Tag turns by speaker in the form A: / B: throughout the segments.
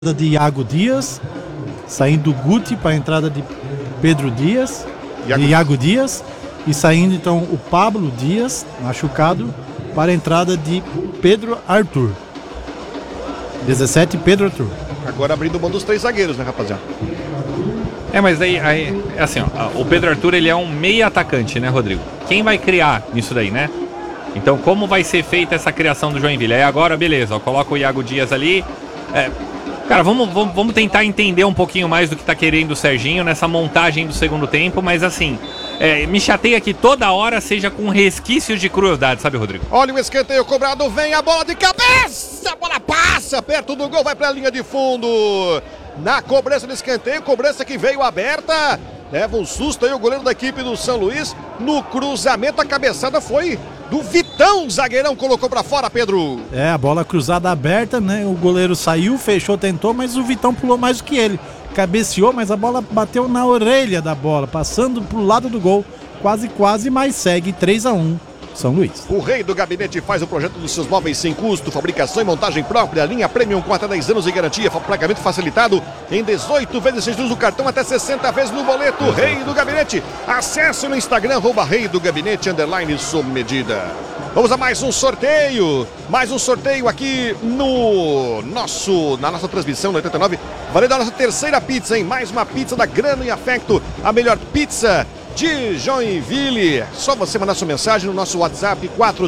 A: de Iago Dias, saindo Guti para a entrada de Pedro Dias, Iago Dias, e saindo então o Pablo Dias, machucado, para a entrada de Pedro Arthur. 17, Pedro Arthur.
B: Agora abrindo mão dos 3 zagueiros, né, rapaziada?
C: Mas aí assim, ó, o Pedro Arthur, ele é um meia atacante, né, Rodrigo? Quem vai criar nisso daí, né? Então, como vai ser feita essa criação do Joinville? Aí agora, beleza, ó, coloca o Iago Dias ali. Cara, vamos tentar entender um pouquinho mais do que tá querendo o Serginho nessa montagem do segundo tempo, mas assim, me chateia que toda hora seja com resquícios de crueldade, sabe, Rodrigo?
B: Olha o escanteio cobrado, vem a bola de cabeça, a bola passa perto do gol, vai pra linha de fundo. Na cobrança do escanteio, cobrança que veio aberta, leva um susto aí o goleiro da equipe do São Luís. No cruzamento, a cabeçada foi do Vitão, zagueirão, colocou pra fora, Pedro.
A: A bola cruzada aberta, né? O goleiro saiu, fechou, tentou, mas o Vitão pulou mais do que ele. Cabeceou, mas a bola bateu na orelha da bola, passando pro lado do gol. Quase, mas segue 3-1. São Luís.
B: O Rei do Gabinete faz o projeto dos seus móveis sem custo, fabricação e montagem própria, linha Premium com até 10 anos de garantia, pagamento facilitado em 18 vezes sem juros no cartão, até 60 vezes no boleto. Rei do Gabinete, acesse no Instagram, @Rei do Gabinete, _sob medida. Vamos a mais um sorteio aqui na nossa transmissão no 89, valendo a nossa terceira pizza, hein? Mais uma pizza da Grana e Afecto, a melhor pizza de Joinville. Só você mandar sua mensagem no nosso WhatsApp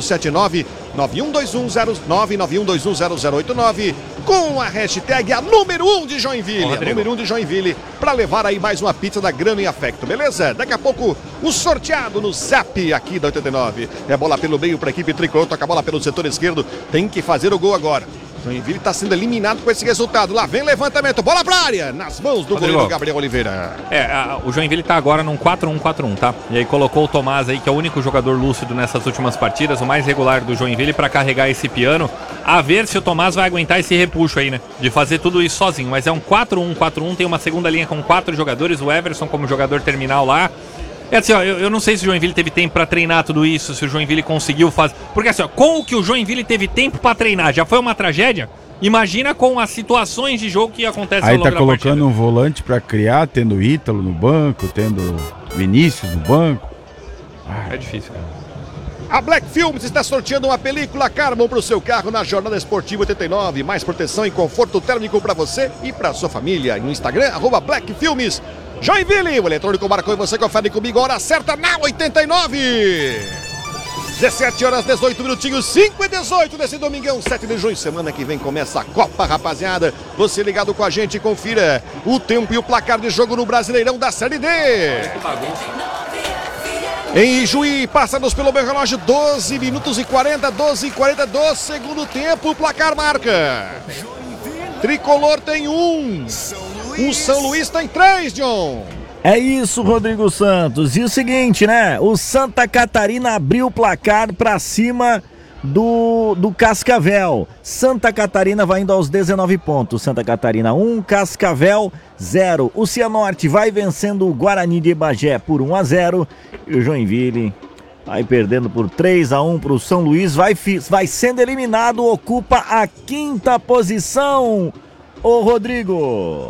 B: 479-91210089 com a hashtag a número 1 de Joinville, para levar aí mais uma pizza da Grana e Afecto, beleza? Daqui a pouco o sorteado no Zap aqui da 89. É bola pelo meio para a equipe tricolor, toca a bola pelo setor esquerdo, tem que fazer o gol agora. Joinville está sendo eliminado com esse resultado. Lá vem levantamento, bola pra área, nas mãos do goleiro Gabriel Oliveira.
C: O Joinville está agora num 4-1-4-1, tá? E aí colocou o Tomás aí, que é o único jogador lúcido nessas últimas partidas, o mais regular do Joinville, para carregar esse piano. A ver se o Tomás vai aguentar esse repuxo aí, né? De fazer tudo isso sozinho. Mas é um 4-1-4-1, tem uma segunda linha com 4 jogadores, o Everson como jogador terminal lá. Eu não sei se o Joinville teve tempo pra treinar tudo isso, se o Joinville conseguiu fazer. Porque com o que o Joinville teve tempo pra treinar já foi uma tragédia, imagina com as situações de jogo que acontecem ao longo da partida.
D: Aí tá colocando um volante pra criar, tendo Ítalo no banco, tendo Vinícius no banco.
C: É difícil, cara.
B: A Black Filmes está sorteando uma película Carbon para o seu carro na Jornada Esportiva 89. Mais proteção e conforto térmico para você e para sua família. No Instagram, @Black Filmes. Joinville, o eletrônico marcou e você confere comigo. Hora certa na 89. 17h18, 5h18 desse domingão, 7 de junho. Semana que vem começa a Copa, rapaziada. Você ligado com a gente, confira o tempo e o placar de jogo no Brasileirão da Série D. Em Juí, passados pelo meu relógio, 12 minutos e 40 do segundo tempo, o placar marca. Tricolor tem 1. O São Luís tem 3, John.
E: É isso, Rodrigo Santos. E o seguinte, né? O Santa Catarina abriu o placar pra cima do Cascavel. Santa Catarina vai indo aos 19 pontos. Santa Catarina 1, Cascavel 0. O Cianorte vai vencendo o Guarani de Bagé por 1-0. E o Joinville vai perdendo por 3-1 para o São Luís. Vai sendo eliminado, ocupa a 5ª posição. Ô Rodrigo.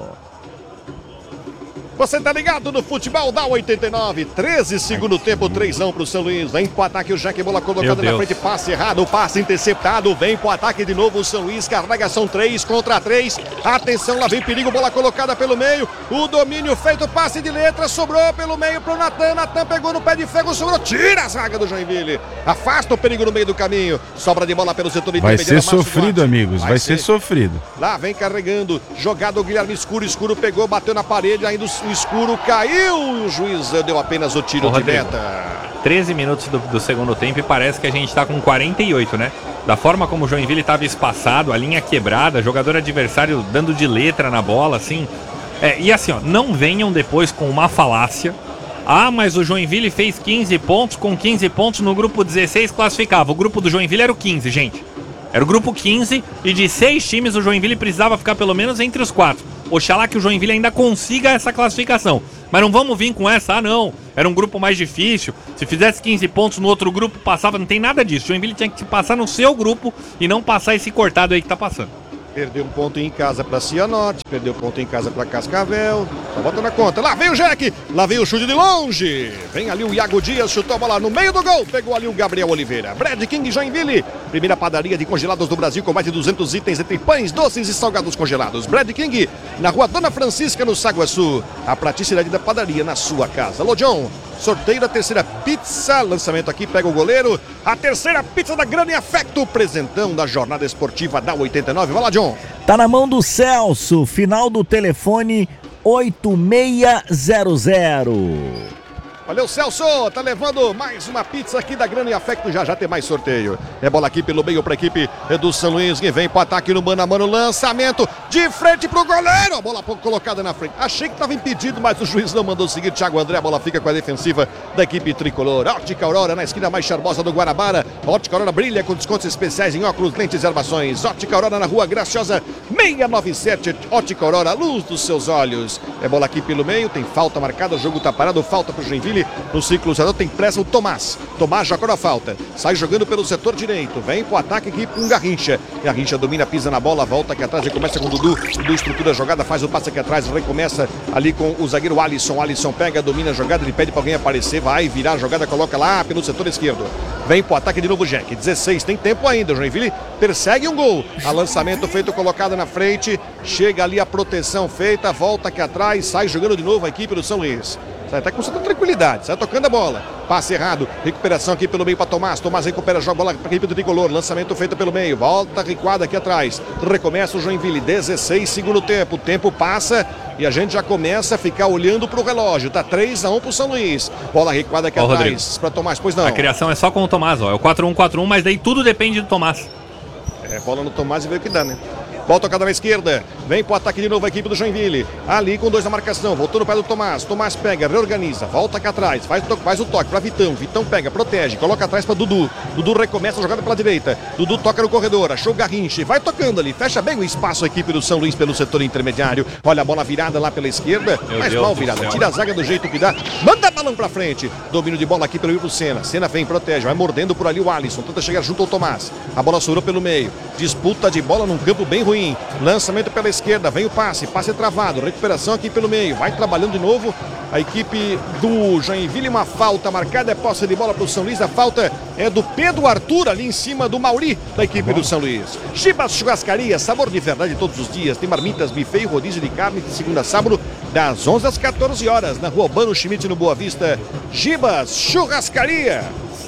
B: Você tá ligado no futebol da 89, 13 segundo tempo, 3-1 pro São Luís. Vem pro ataque o Jaque, bola colocada na frente, passe errado, passe interceptado. Vem pro ataque de novo o São Luís, carregação 3 contra 3. Atenção, lá vem perigo, bola colocada pelo meio. O domínio feito, passe de letra, sobrou pelo meio pro Natan. Natan pegou no pé de ferro, sobrou, tira a zaga do Joinville. Afasta o perigo no meio do caminho. Sobra de bola pelo setor intermediário.
D: Vai ser sofrido, amigos, vai ser sofrido.
B: Lá vem carregando, jogado o Guilherme Escuro pegou, bateu na parede, ainda o Escuro caiu e o juiz deu apenas o tiro de meta.
C: 13 minutos do segundo tempo e parece que a gente tá com 48, né? Da forma como o Joinville estava espaçado, a linha quebrada, jogador adversário dando de letra na bola, assim. E assim, não venham depois com uma falácia. Mas o Joinville fez 15 pontos, com 15 pontos no grupo 16 classificava. O grupo do Joinville era o 15, gente. Era o grupo 15 e de 6 times o Joinville precisava ficar pelo menos entre os 4. Oxalá que o Joinville ainda consiga essa classificação. Mas não vamos vir com essa, não. Era um grupo mais difícil. Se fizesse 15 pontos no outro grupo, passava. Não tem nada disso. O Joinville tinha que passar no seu grupo e não passar esse cortado aí que tá passando.
B: Perdeu um ponto em casa para Cianorte, perdeu ponto em casa para Cascavel. Só bota na conta. Lá vem o Jack, lá vem o chute de longe. Vem ali o Iago Dias, chutou a bola no meio do gol. Pegou ali o Gabriel Oliveira. Brad King Joinville, primeira padaria de congelados do Brasil com mais de 200 itens entre pães, doces e salgados congelados. Brad King, na rua Dona Francisca, no Saguaçu. A praticidade da padaria na sua casa. Alô, John. Sorteio da terceira pizza, lançamento aqui, pega o goleiro. A terceira pizza da Grande Afecto, presentão da jornada esportiva da 89. Vai lá, John.
E: Tá na mão do Celso, final do telefone 8600.
B: Valeu, Celso, tá levando mais uma pizza aqui da Grande Afecto, já tem mais sorteio. É bola aqui pelo meio pra equipe do São Luís, que vem pro ataque no mano a mano, lançamento de frente pro goleiro, a bola colocada na frente. Achei que tava impedido, mas o juiz não mandou seguir. Thiago André, a bola fica com a defensiva da equipe tricolor. Ótica Aurora, na esquina mais charmosa do Guanabara. Ótica Aurora brilha com descontos especiais em óculos, lentes e armações. Ótica Aurora na rua Graciosa 697, Ótica Aurora, a luz dos seus olhos. É bola aqui pelo meio, tem falta marcada, o jogo tá parado, falta pro Joinville. No ciclo zero tem pressa o Tomás já com a falta, sai jogando pelo setor direito, vem pro ataque aqui com o Garrincha. Garrincha domina, pisa na bola, volta aqui atrás, recomeça com o Dudu estrutura a jogada, faz o passe aqui atrás, recomeça ali com o zagueiro Alisson pega, domina a jogada, ele pede pra alguém aparecer, vai virar a jogada, coloca lá pelo setor esquerdo, vem pro ataque de novo Jack, 16, tem tempo ainda, o Joinville persegue um gol, a lançamento feito, colocado na frente, chega ali a proteção feita, volta aqui atrás, sai jogando de novo a equipe do São Luís. Sai até com certa tranquilidade, sai tocando a bola. Passe errado, recuperação aqui pelo meio para Tomás recupera, joga a bola para a equipe do tricolor. Lançamento feito pelo meio, volta recuada aqui atrás. Recomeça o Joinville, 16, segundo tempo. O tempo passa e a gente já começa a ficar olhando para o relógio. Tá 3-1 pro São Luís. Bola recuada aqui atrás para Tomás, pois não.
C: A criação é só com o Tomás, ó. É o 4-1-4-1, mas daí tudo depende do Tomás.
B: É, bola no Tomás e vê o que dá, né? Bola tocada na esquerda, vem pro ataque de novo a equipe do Joinville, ali com 2 na marcação, voltou no pé do Tomás pega, reorganiza, volta aqui atrás, faz o toque pra Vitão pega, protege, coloca atrás pra Dudu recomeça a jogada pela direita, Dudu toca no corredor, achou o Garrincha, vai tocando ali, fecha bem o espaço a equipe do São Luís pelo setor intermediário, olha a bola virada lá pela esquerda, mas mal virada, tira a zaga do jeito que dá, manda balão pra frente, domínio de bola aqui pelo meio pro Senna vem, protege, vai mordendo por ali o Alisson, tenta chegar junto ao Tomás, a bola sobrou pelo meio, disputa de bola num campo bem ruim, lançamento pela esquerda, vem o passe travado, recuperação aqui pelo meio, vai trabalhando de novo a equipe do Joinville, uma falta marcada, é posse de bola para o São Luís, a falta é do Pedro Arthur ali em cima do Mauri da equipe do São Luís. Gibas Churrascaria, sabor de verdade todos os dias, tem marmitas, buffet e rodízio de carne de segunda a sábado, das 11 às 14 horas, na rua Urbano Schmidt no Boa Vista. Gibas Churrascaria.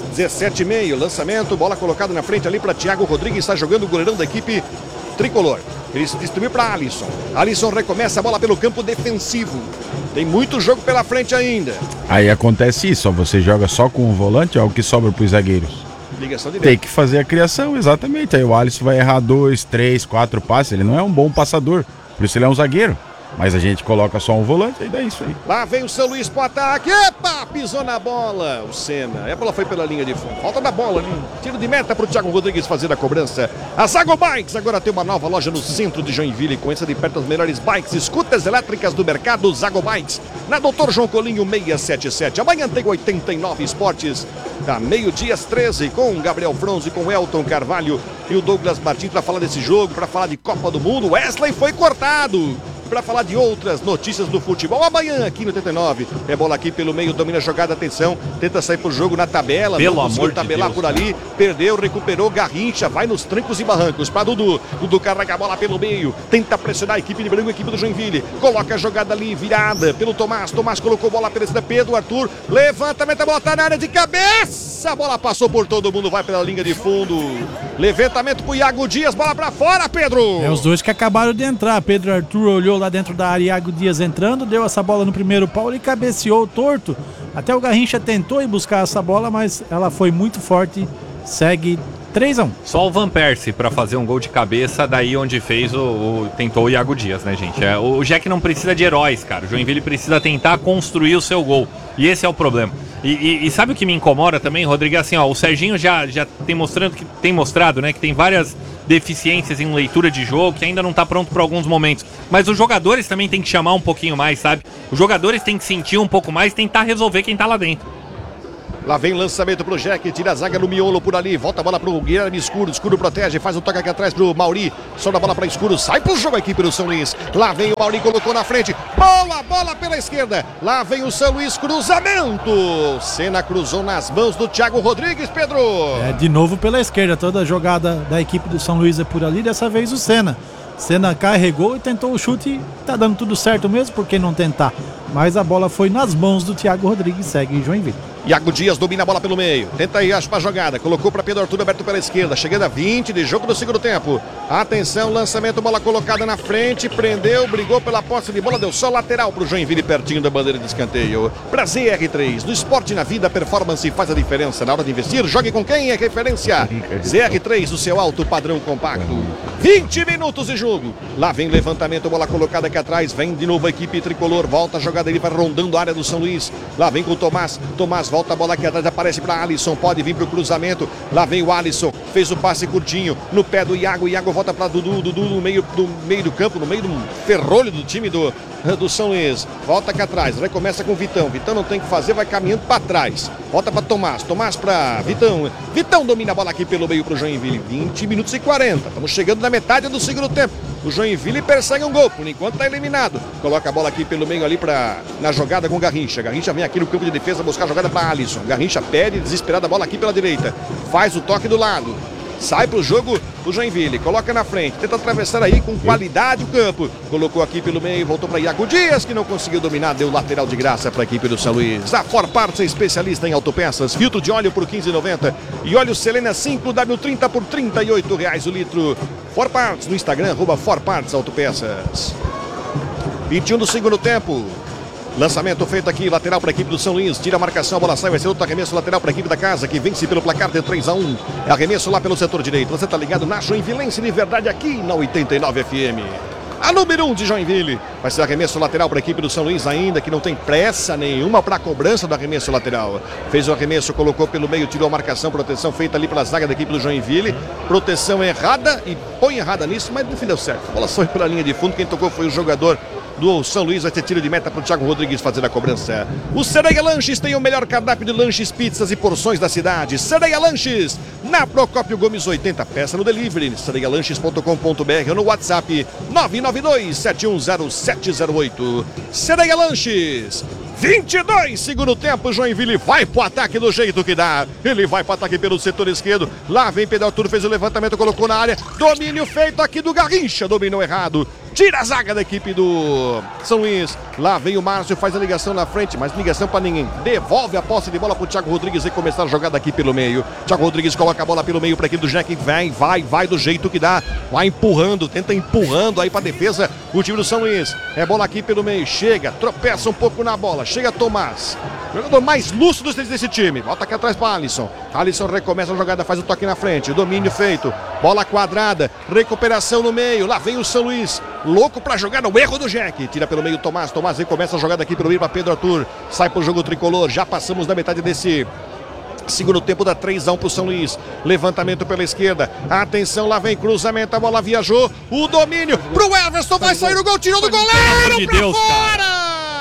B: 17,5, lançamento, bola colocada na frente ali para Thiago Rodrigues, está jogando o goleirão da equipe tricolor. Ele se distribui para Alisson recomeça a bola pelo campo defensivo, tem muito jogo pela frente ainda.
D: Aí acontece isso, ó, você joga só com o volante, ó, o que sobra para os zagueiros.
B: Ligação direta.
D: Tem que fazer a criação, exatamente, aí o Alisson vai errar 2, 3, 4 passes, ele não é um bom passador, por isso ele é um zagueiro. Mas a gente coloca só um volante e dá isso aí.
B: Lá vem o São Luís pro ataque. Epa! Pisou na bola. O Senna. A bola foi pela linha de fundo. Falta da bola, né? Tiro de meta pro Thiago Rodrigues fazer a cobrança. A Zago Bikes agora tem uma nova loja no centro de Joinville. Conheça de perto as melhores bikes, scooters elétricas do mercado. Zago Bikes. Na Doutor João Colinho 677. Amanhã tem 89 Esportes. Da meio-dia às 13 com Gabriel Fronzi, com Elton Carvalho e o Douglas Martins para falar desse jogo, para falar de Copa do Mundo. Wesley foi cortado. Para falar de outras notícias do futebol amanhã aqui no 89. É bola aqui pelo meio, domina a jogada, atenção, tenta sair pro jogo na tabela,
C: pelo
B: não conseguiu tabelar por ali, perdeu, recuperou, Garrincha, vai nos trancos e barrancos para Dudu carrega a bola pelo meio, tenta pressionar a equipe de branco, a equipe do Joinville, coloca a jogada ali, virada pelo Tomás colocou bola pela esquerda, Pedro Arthur, levantamento, a bola tá na área de cabeça, a bola passou por todo mundo, vai pela linha de fundo, levantamento pro Iago Dias, bola pra fora, Pedro!
A: É os dois que acabaram de entrar, Pedro Arthur olhou lá dentro da área, Iago Dias entrando, deu essa bola no primeiro pau e cabeceou torto. Até o Garrincha tentou ir buscar essa bola, mas ela foi muito forte. Segue 3-1.
C: Só o Van Persie pra fazer um gol de cabeça, daí onde fez tentou o Iago Dias, né, gente? O Jack não precisa de heróis, cara. O Joinville precisa tentar construir o seu gol. E esse é o problema. E sabe o que me incomoda também, Rodrigo? Assim, ó, o Serginho já tem mostrado, né, que tem várias deficiências em leitura de jogo, que ainda não tá pronto para alguns momentos. Mas os jogadores também tem que chamar um pouquinho mais, sabe? Os jogadores têm que sentir um pouco mais e tentar resolver quem tá lá dentro.
B: Lá vem o lançamento pro Jack, tira a zaga no miolo por ali, volta a bola pro Guilherme Escuro, Escuro protege, faz um toque aqui atrás pro Mauri, solta a bola pra Escuro, sai pro jogo a equipe do São Luís. Lá vem o Mauri, colocou na frente, boa bola pela esquerda, lá vem o São Luís, cruzamento. Senna cruzou nas mãos do Thiago Rodrigues, Pedro.
A: De novo pela esquerda, toda a jogada da equipe do São Luís é por ali, dessa vez o Senna. Senna carregou e tentou o chute, tá dando tudo certo mesmo, por que não tentar? Mas a bola foi nas mãos do Thiago Rodrigues, segue em Joinville.
B: Iago Dias domina a bola pelo meio, tenta aí a jogada, colocou para Pedro Arthur aberto pela esquerda, chegando a 20 de jogo do segundo tempo. Atenção, lançamento, bola colocada na frente, prendeu, brigou pela posse de bola, deu só lateral pro Joinville, pertinho da bandeira de escanteio. Pra ZR3, no esporte e na vida, performance faz a diferença. Na hora de investir, jogue com quem é referência. ZR3, o seu alto padrão compacto. 20 minutos de jogo. Lá vem levantamento, bola colocada aqui atrás, vem de novo a equipe tricolor, volta a jogada, ele vai rondando a área do São Luís. Lá vem com o Tomás, volta a bola aqui atrás, aparece para Alisson, pode vir para o cruzamento, lá vem o Alisson, fez o passe curtinho, no pé do Iago volta para Dudu no meio do campo, no meio do ferrolho do time do São Luís, volta aqui atrás, recomeça com o Vitão não tem o que fazer, vai caminhando para trás, volta para Tomás para Vitão domina a bola aqui pelo meio para o Joinville, 20 minutos e 40, estamos chegando na metade do segundo tempo. O Joinville persegue um gol, por enquanto está eliminado. Coloca a bola aqui pelo meio ali na jogada com o Garrincha. Garrincha vem aqui no campo de defesa buscar a jogada para Alisson. Garrincha pede, desesperada a bola aqui pela direita. Faz o toque do lado. Sai pro jogo o Joinville, coloca na frente, tenta atravessar aí com qualidade o campo. Colocou aqui pelo meio, voltou para Iago Dias, que não conseguiu dominar, deu lateral de graça para a equipe do São Luís. A For Parts é especialista em autopeças, filtro de óleo por R$15,90 e óleo Selena 5W30 por R$38 o litro. For Parts no Instagram, @For Parts Autopeças. 21 do segundo tempo. Lançamento feito aqui, lateral para a equipe do São Luís, tira a marcação, a bola sai, vai ser outro arremesso lateral para a equipe da casa, que vence pelo placar de 3-1. É arremesso lá pelo setor direito, você está ligado na Joinvilense de verdade aqui na 89 FM. A número 1 de Joinville, vai ser arremesso lateral para a equipe do São Luís ainda, que não tem pressa nenhuma para a cobrança do arremesso lateral. Fez o arremesso, colocou pelo meio, tirou a marcação, proteção feita ali pela zaga da equipe do Joinville. Proteção errada e põe errada nisso, mas no fim deu certo. A bola foi pela linha de fundo, quem tocou foi o jogador do São Luís, vai ter tiro de meta para o Thiago Rodrigues fazer a cobrança. O Sereia Lanches tem o melhor cardápio de lanches, pizzas e porções da cidade. Sereia Lanches, na Procópio Gomes 80, peça no delivery, sereialanches.com.br ou no WhatsApp 992-710708. Sereia Lanches. 22, segundo tempo, Joinville vai pro ataque do jeito que dá. Ele vai pro ataque pelo setor esquerdo. Lá vem Pedro Arthur, fez o levantamento, colocou na área. Domínio feito aqui do Garrincha, dominou errado. Tira a zaga da equipe do São Luís. Lá vem o Márcio, faz a ligação na frente, mas ligação para ninguém. Devolve a posse de bola pro Thiago Rodrigues e começar a jogada aqui pelo meio. Thiago Rodrigues coloca a bola pelo meio para a equipe do Jack. Vai do jeito que dá. Vai empurrando, tenta empurrando aí para defesa o time do São Luís. É bola aqui pelo meio, chega, tropeça um pouco na bola. Chega Tomás, jogador mais lúcido desse time. Volta aqui atrás para Alisson. Alisson recomeça a jogada, faz o toque na frente. Domínio feito, bola quadrada, recuperação no meio. Lá vem o São Luís, louco pra jogar no erro do Jack. Tira pelo meio Tomás recomeça a jogada aqui pelo meio para Pedro Arthur. Sai pro jogo tricolor, já passamos da metade desse segundo tempo, dá 3-1 pro São Luís. Levantamento pela esquerda, atenção, lá vem cruzamento, a bola viajou. O domínio pro Everson, vai sair o gol, tirou do goleiro pra fora!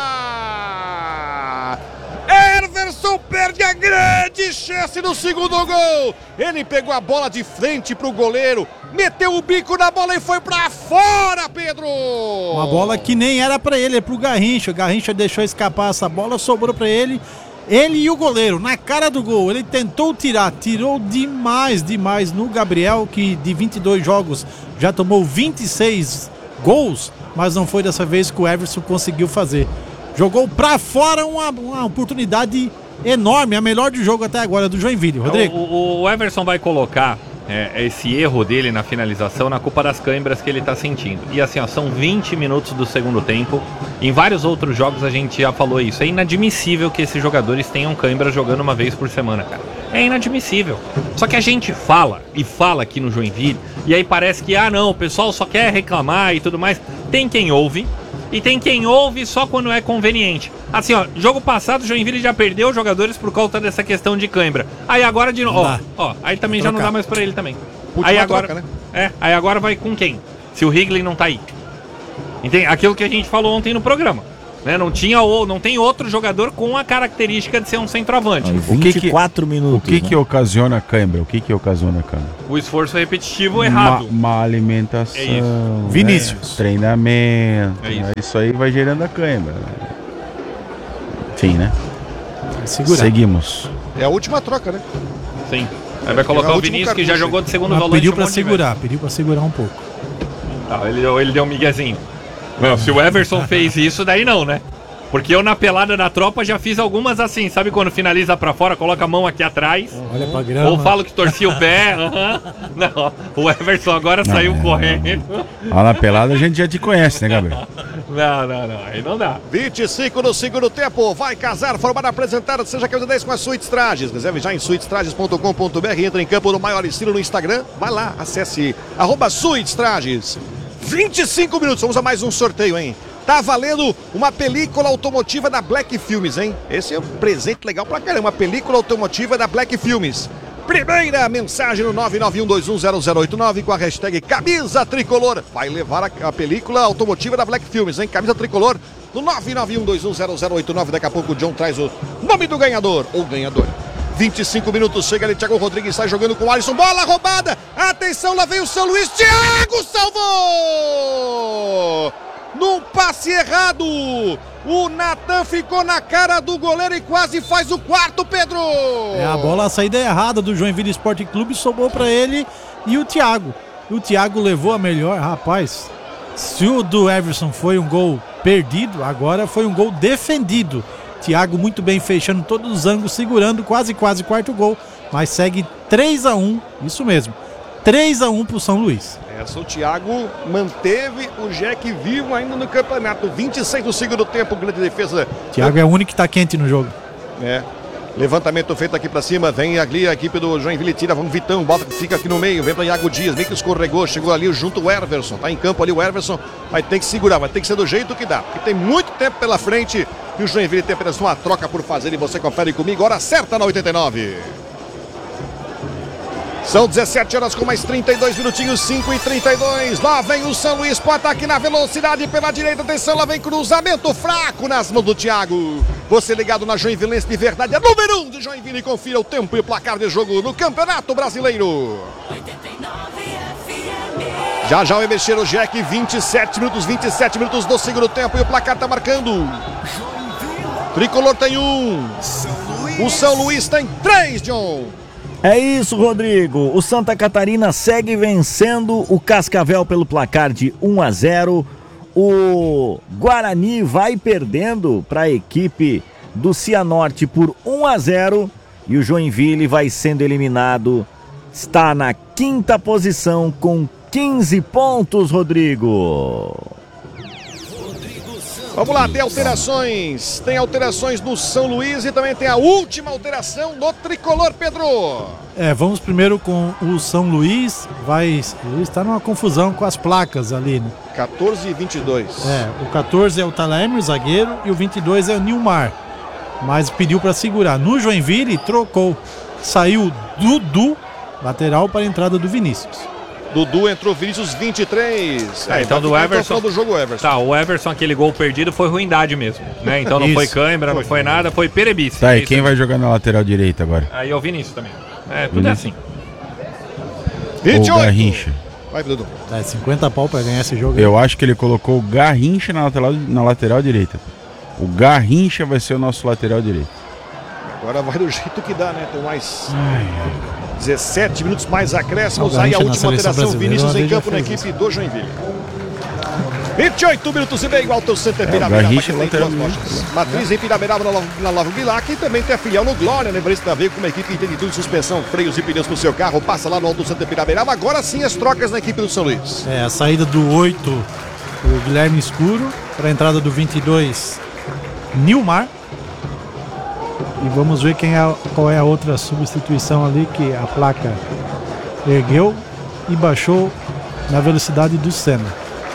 B: Everson perde a grande chance no segundo gol. Ele pegou a bola de frente pro goleiro, meteu o bico na bola e foi pra fora, Pedro!
A: Uma bola que nem era pra ele, é pro Garrincha. O Garrincha deixou escapar essa bola, sobrou pra ele. Ele e o goleiro, na cara do gol. Ele tentou tirar, tirou demais no Gabriel, que de 22 jogos já tomou 26 gols, mas não foi dessa vez que o Everson conseguiu fazer. Jogou pra fora uma oportunidade enorme, a melhor do jogo até agora do Joinville. Rodrigo?
C: O Everson vai colocar esse erro dele na finalização na culpa das câimbras que ele tá sentindo. E assim, ó, são 20 minutos do segundo tempo. Em vários outros jogos a gente já falou isso. É inadmissível que esses jogadores tenham câimbra jogando uma vez por semana, cara. É inadmissível. Só que a gente fala aqui no Joinville, e aí parece que, não, o pessoal só quer reclamar e tudo mais. Tem quem ouve, e tem quem ouve só quando é conveniente. Assim, ó, jogo passado o Joinville já perdeu jogadores por conta dessa questão de cãibra. Aí agora de novo, aí também já não dá mais pra ele também. Aí agora, troca, né? Aí agora vai com quem? Se o Higley não tá aí. Entende? Aquilo que a gente falou ontem no programa. Né? Não tem outro jogador com a característica de ser um centroavante.
E: 24 minutos.
D: O que ocasiona a cãibra?
C: O esforço repetitivo errado.
D: Má alimentação.
C: É isso.
D: né?
A: Vinícius.
D: Treinamento.
C: É
D: Isso aí vai gerando a cãibra. Enfim, né?
A: Segurar.
D: Seguimos.
B: É a última troca, né?
C: Sim. Aí vai colocar
B: É o
C: o
B: último
C: Vinícius, que já
B: cartucho.
C: jogou de segundo
A: Mas
C: volante.
A: pediu
C: um
A: pra
C: monte de vezes.
A: segurar um pouco.
C: Tá, ele deu um miguezinho. Não, se o Everson fez isso, daí não, né? Porque eu na pelada da tropa já fiz algumas assim, sabe quando finaliza pra fora, coloca a mão aqui atrás,
A: Olha pra grama.
C: ou falo que torcia o pé, Não, o Everson agora saiu correndo.
D: Lá na pelada a gente já te conhece, né, Gabriel?
C: Não, aí não dá.
B: 25 no segundo tempo, vai casar, formada apresentada, seja camisa 10 com a Suítes Trajes. Reserve já em suitestrajes.com.br, entra em campo no maior estilo no Instagram, vai lá, acesse @Suítes Trajes. 25 minutos, vamos a mais um sorteio, hein? Tá valendo uma película automotiva da Black Filmes, hein? Esse é um presente legal pra caramba, uma película automotiva da Black Filmes. Primeira mensagem no 991210089 com a hashtag Camisa Tricolor. Vai levar a película automotiva da Black Filmes, hein? Camisa Tricolor no 991210089. Daqui a pouco o John traz o nome do ganhador ou ganhadora. 25 minutos, chega ali, Thiago Rodrigues sai jogando com o Alisson, bola roubada, atenção, lá vem o São Luís, Thiago salvou! Num passe errado, o Natan ficou na cara do goleiro e quase faz o quarto, Pedro!
A: A bola, a saída errada do Joinville Esporte Clube, sobrou pra ele e o Thiago. O Thiago levou a melhor, rapaz. Se o do Everson foi um gol perdido, agora foi um gol defendido. Thiago muito bem fechando todos os ângulos, segurando quase quarto gol, mas segue 3-1, isso mesmo, 3-1 pro São Luís.
B: Essa o Thiago manteve o Jack vivo ainda no campeonato, 26 do segundo tempo, grande defesa.
A: Thiago é o único que tá quente no jogo.
B: Levantamento feito aqui pra cima, vem ali a equipe do Joinville, tira, vamos Vitão, bota, fica aqui no meio, vem pra Iago Dias, meio que escorregou, chegou ali junto o Everson, tá em campo ali o Everson, vai ter que segurar, vai ter que ser do jeito que dá, porque tem muito tempo pela frente e o Joinville tem apenas uma troca por fazer e você confere comigo, hora certa na 89. São 17 horas com mais 32 minutinhos, 5:32. Lá vem o São Luís pro ataque na velocidade pela direita. Atenção, lá vem cruzamento fraco nas mãos do Thiago. Você ligado na Joinvilense de verdade, é número 1 de Joinville. Confira o tempo e o placar de jogo no Campeonato Brasileiro. Já vai mexer o Jack, 27 minutos do segundo tempo e o placar tá marcando. Tricolor tem 1. O São Luís tem 3, John.
E: É isso, Rodrigo. O Santa Catarina segue vencendo o Cascavel pelo placar de 1-0. O Guarani vai perdendo para a equipe do Cianorte por 1-0. E o Joinville vai sendo eliminado. Está na 5ª posição com 15 pontos, Rodrigo.
B: Vamos lá, tem alterações. Tem alterações no São Luís e também tem a última alteração no Tricolor, Pedro.
A: Vamos primeiro com o São Luís. Está numa confusão com as placas ali, né?
B: 14 e 22.
A: O 14 é o Talerme, o zagueiro, e o 22 é o Nilmar. Mas pediu para segurar. No Joinville, trocou. Saiu Dudu, lateral, para a entrada do Vinícius.
B: Dudu entrou, Vinícius 23.
C: Então do Everson.
B: Do jogo Everson.
C: Tá, o Everson, aquele gol perdido foi ruindade mesmo, né? Então não foi câimbra, não foi nada, foi perebice.
D: Tá, e quem vai jogar na lateral direita agora?
C: Aí é o Vinícius também. Tudo é assim.
B: 28.
D: O Garrincha.
B: Vai, Dudu.
A: 50 pau para ganhar esse jogo.
D: Eu acho que ele colocou o Garrincha na lateral direita. O Garrincha vai ser o nosso lateral direito.
B: Agora vai do jeito que dá, né? Tem mais 17 minutos mais acréscimos.
A: O
B: Aí a
A: Garrincha
B: última
A: na seleção
B: alteração,
A: brasileira,
B: Vinícius
A: uma
B: em
A: vez já
B: campo na
A: fez
B: equipe do Joinville. 28 minutos e meio, Alto Center
D: Garrincha
B: Piraberaba.
D: lateral
B: Matriz em Piraberaba, na Lavo Bilac, e também tem a filial no Glória, lembrando que veio com uma equipe que entende tudo, suspensão, freios e pneus pro seu carro. Passa lá no Alto Center Piraberaba. Agora sim as trocas na equipe do São Luís.
A: A saída do 8, o Guilherme Escuro, para a entrada do 22, Nilmar. E vamos ver qual é a outra substituição ali que a placa ergueu e baixou na velocidade do Senna.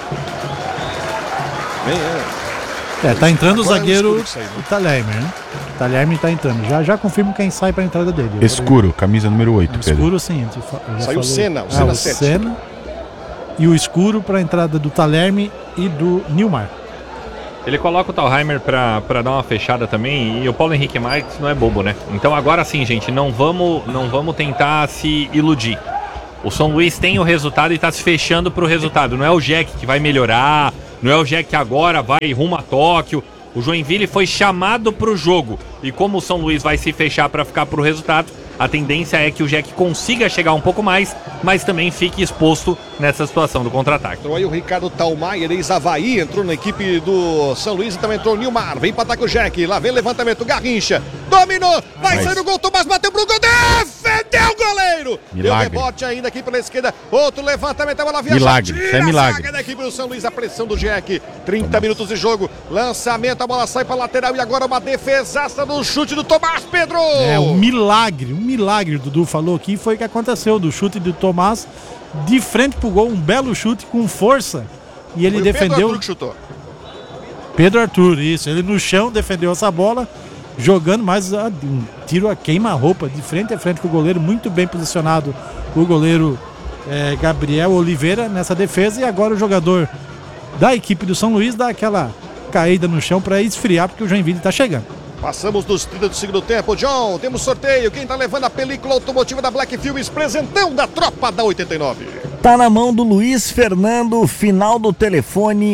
A: Tá entrando o zagueiro, o Talerme, né? O Talerme tá entrando. Já confirmo quem sai para a entrada dele.
D: Escuro, camisa número 8, Pedro.
A: Escuro, sim.
B: Saiu o Senna, o Senna 7.
A: Senna e o escuro para a entrada do Talerme e do Nilmar.
C: Ele coloca o Thalheimer pra dar uma fechada também, e o Paulo Henrique Marques não é bobo, né? Então agora sim, gente, não vamos tentar se iludir. O São Luís tem o resultado e tá se fechando pro resultado. Não é o Jack que vai melhorar, não é o Jack que agora vai rumo a Tóquio. O Joinville foi chamado pro jogo, e como o São Luís vai se fechar para ficar pro resultado, a tendência é que o Jack consiga chegar um pouco mais, mas também fique exposto nessa situação do contra-ataque.
B: Entrou aí o Ricardo Thalheimer, ex-Avaí, entrou na equipe do São Luís e também entrou o Nilmar. Vem para ataque o Jack, lá vem levantamento, Garrincha, dominou, vai sair no gol, Tomás bateu pro gol, defendeu o goleiro!
D: Milagre.
B: Deu rebote ainda aqui pela esquerda, outro levantamento, a bola viaja.
D: Milagre, isso é milagre.
B: A zaga da equipe do São Luís, a pressão do Jack, 30 minutos de jogo, lançamento, a bola sai para lateral e agora uma defesaça no chute do Tomás, Pedro!
A: É um milagre, o Dudu falou aqui, foi o que aconteceu do chute do Tomás de frente pro gol, um belo chute com força, e ele defendeu.
B: Pedro Arthur que chutou.
A: Pedro Arthur, isso, ele no chão defendeu essa bola, jogando mais um tiro a queima-roupa, de frente a frente com o goleiro, muito bem posicionado o goleiro Gabriel Oliveira nessa defesa, e agora o jogador da equipe do São Luís dá aquela caída no chão para esfriar, porque o Joinville tá chegando.
B: Passamos dos 30 do segundo tempo, John, temos sorteio, quem tá levando a película automotiva da Black Filmes, presentão da tropa da 89.
E: Tá na mão do Luiz Fernando, final do telefone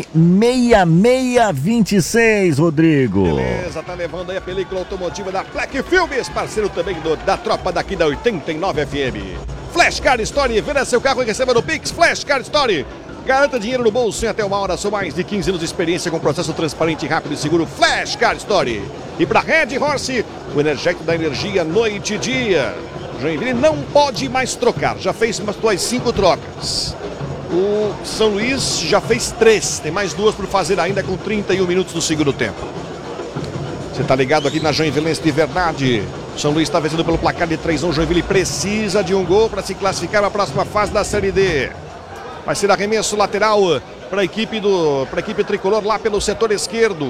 E: 6626, Rodrigo.
B: Beleza, tá levando aí a película automotiva da Black Filmes, parceiro também da tropa daqui da 89 FM. Flash Car Story, venda seu carro e receba no Pix, Flash Car Story. Garanta dinheiro no bolso em até uma hora. São mais de 15 anos de experiência com processo transparente, rápido e seguro. Flash Car Story. E para Red Horse, o energético da energia noite e dia. Joinville não pode mais trocar. Já fez umas 5 trocas. O São Luís já fez 3. Tem mais 2 por fazer ainda com 31 minutos do segundo tempo. Você tá ligado aqui na Joinvilense de verdade. São Luís está vencendo pelo placar de 3-1. Joinville precisa de um gol para se classificar na próxima fase da Série D. Vai ser arremesso lateral para a equipe tricolor lá pelo setor esquerdo.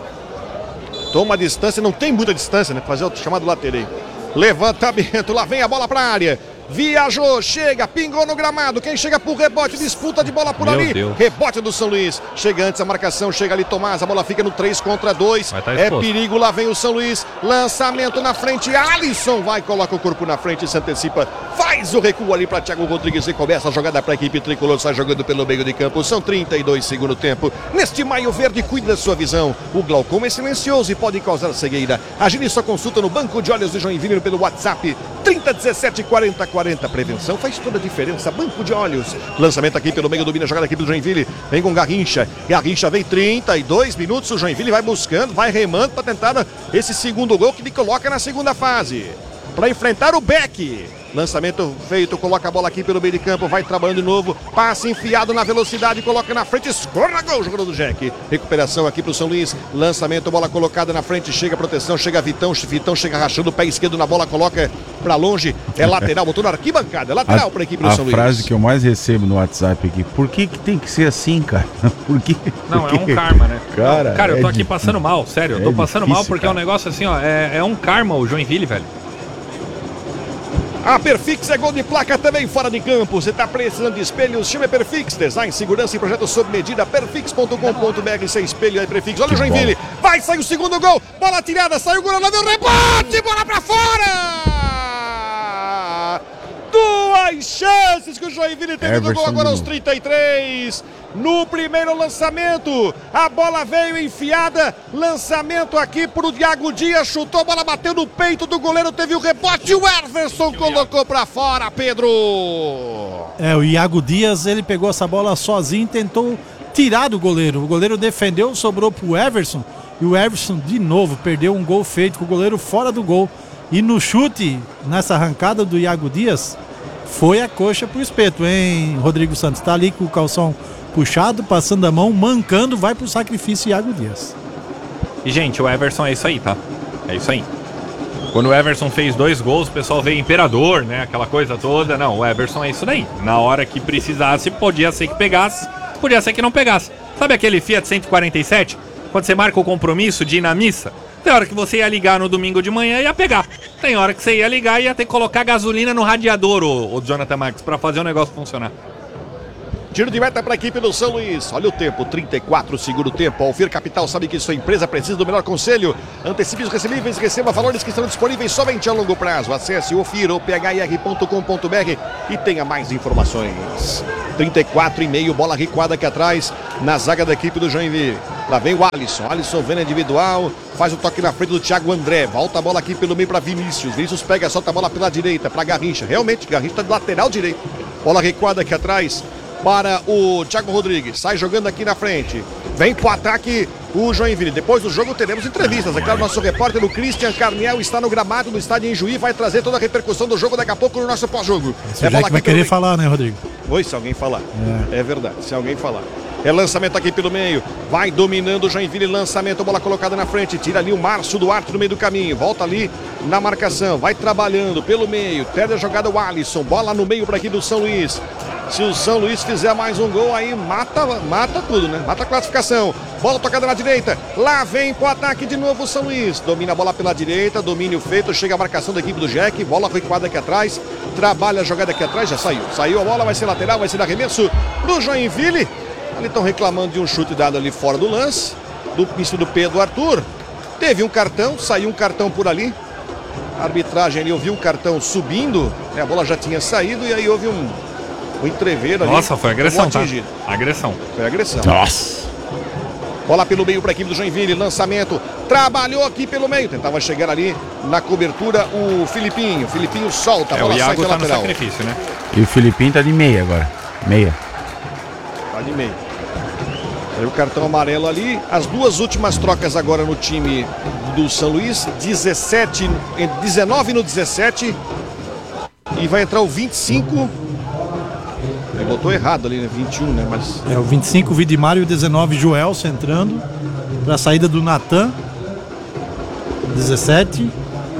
B: Toma distância, não tem muita distância, né? Fazer o chamado lateral. Levantamento, lá vem a bola para a área. Viajou, chega, pingou no gramado. Quem chega pro rebote, disputa de bola por
C: Meu
B: ali.
C: Deus.
B: Rebote do São Luís. Chega antes a marcação, chega ali Tomás. A bola fica no 3 contra 2. É perigo, lá vem o São Luís. Lançamento na frente. Alisson vai, coloca o corpo na frente, se antecipa. Faz o recuo ali para Thiago Rodrigues e começa a jogada para a equipe tricolor. Sai jogando pelo meio de campo. São 32 segundo tempo. Neste maio verde, cuide da sua visão. O glaucoma é silencioso e pode causar cegueira. Agile sua consulta no Banco de Olhos de Joinville pelo WhatsApp 3017 40 40. Prevenção faz toda a diferença. Banco de Olhos. Lançamento aqui pelo meio, domina a jogada aqui do Joinville. Vem com Garrincha. Garrincha vem 32 minutos. O Joinville vai buscando, vai remando para tentar esse segundo gol que ele coloca na segunda fase. Para enfrentar o Beck. Lançamento feito, coloca a bola aqui pelo meio de campo, vai trabalhando de novo, passe enfiado na velocidade, coloca na frente, escorra gol, jogador do Jack. Recuperação aqui pro São Luís, lançamento, bola colocada na frente, chega a proteção, chega Vitão chega rachando o pé esquerdo na bola, coloca pra longe, é lateral, botou na arquibancada, lateral pra equipe do São Luís.
D: A frase que eu mais recebo no WhatsApp aqui, por que tem que ser assim, cara? Por que?
C: Não, é um karma, né?
D: Cara,
C: eu tô aqui passando mal, sério, eu tô passando mal porque é um negócio assim, ó, é um karma o Joinville, velho.
B: A Perfix é gol de placa também fora de campo. Você está precisando de espelhos? Chama a Perfix. Design, segurança e projeto sob medida. Perfix.com.br. Sem espelho aí, Perfix. Olha o Joinville. Vai sair o segundo gol. Bola tirada. Saiu o gol. Lá vem o rebote. Bola pra fora. 2 chances que o Joinville teve no gol agora aos 33. No primeiro lançamento, a bola veio enfiada, lançamento aqui pro Iago Dias, chutou, a bola bateu no peito do goleiro, teve o rebote, o Everson colocou pra fora, Pedro.
A: O Iago Dias, ele pegou essa bola sozinho e tentou tirar do goleiro. O goleiro defendeu, sobrou pro Everson, e o Everson de novo perdeu um gol feito com o goleiro fora do gol. E no chute, nessa arrancada do Iago Dias, foi a coxa pro espeto, hein, Rodrigo Santos? Tá ali com o calção puxado, passando a mão, mancando, vai pro sacrifício Iago Dias.
C: E, gente, o Everson é isso aí, tá? É isso aí. Quando o Everson fez 2 gols, o pessoal veio imperador, né? Aquela coisa toda. Não, o Everson é isso daí. Na hora que precisasse, podia ser que pegasse, podia ser que não pegasse. Sabe aquele Fiat 147? Quando você marca o compromisso de ir na missa? Tem hora que você ia ligar no domingo de manhã e ia pegar. Tem hora que você ia ligar e ia ter que colocar gasolina no radiador, o Jonathan Marques, pra fazer o negócio funcionar.
B: Tiro de meta para a equipe do São Luís. Olha o tempo, 34, segundo tempo. A Alfir Capital sabe que sua empresa precisa do melhor conselho. Antecipe os recebíveis e receba valores que estão disponíveis somente a longo prazo. Acesse ofir.com.br e tenha mais informações. 34,5, bola recuada aqui atrás na zaga da equipe do Joinville. Lá vem o Alisson. Alisson vendo individual, faz o toque na frente do Thiago André. Volta a bola aqui pelo meio para Vinícius. Vinícius pega, solta a bola pela direita para Garrincha. Realmente, Garrincha está de lateral direito. Bola recuada aqui atrás para o Thiago Rodrigues, sai jogando aqui na frente, vem pro ataque o Joinville. Depois do jogo teremos entrevistas, é claro, nosso repórter o Christian Carniel está no gramado do estádio em Juí, vai trazer toda a repercussão do jogo daqui a pouco no nosso pós-jogo.
A: Esse bola que vai querer falar, né, Rodrigo?
B: Oi, se alguém falar, é verdade, se alguém falar. É lançamento aqui pelo meio, vai dominando o Joinville, lançamento, bola colocada na frente, tira ali o Márcio Duarte no meio do caminho, volta ali na marcação, vai trabalhando pelo meio, perde a jogada o Alisson, bola no meio para aqui do São Luís. Se o São Luís fizer mais um gol, aí mata tudo, né? Mata a classificação. Bola tocada na direita. Lá vem pro ataque de novo o São Luís. Domina a bola pela direita, domínio feito. Chega a marcação da equipe do Jack. Bola recuada aqui atrás. Trabalha a jogada aqui atrás, já saiu. Saiu a bola, vai ser lateral, vai ser arremesso pro Joinville. Eles estão reclamando de um chute dado ali fora do lance. Do piso do Pedro Arthur. Teve um cartão, saiu um cartão por ali. A arbitragem ali ouviu um cartão subindo. A bola já tinha saído e aí houve um entreveiro ali.
C: Nossa, foi agressão, tá? Agressão.
B: Foi agressão.
D: Nossa.
B: Bola pelo meio para a equipe do Joinville, lançamento, trabalhou aqui pelo meio, tentava chegar ali na cobertura o Filipinho. Filipinho solta, a bola
C: o
B: sai
C: Iago
B: pela
C: tá no
B: lateral.
C: sacrifício, né?
D: E o Filipinho tá de meia agora. Meia.
B: Tá de meio. Aí o cartão amarelo ali, as duas últimas trocas agora no time do São Luís, 19 no 17 e vai entrar o 25. Ele botou errado ali, né? 21, né? Mas...
A: É o 25 Vidimar e o 19 Joelson entrando para a saída do Natan. 17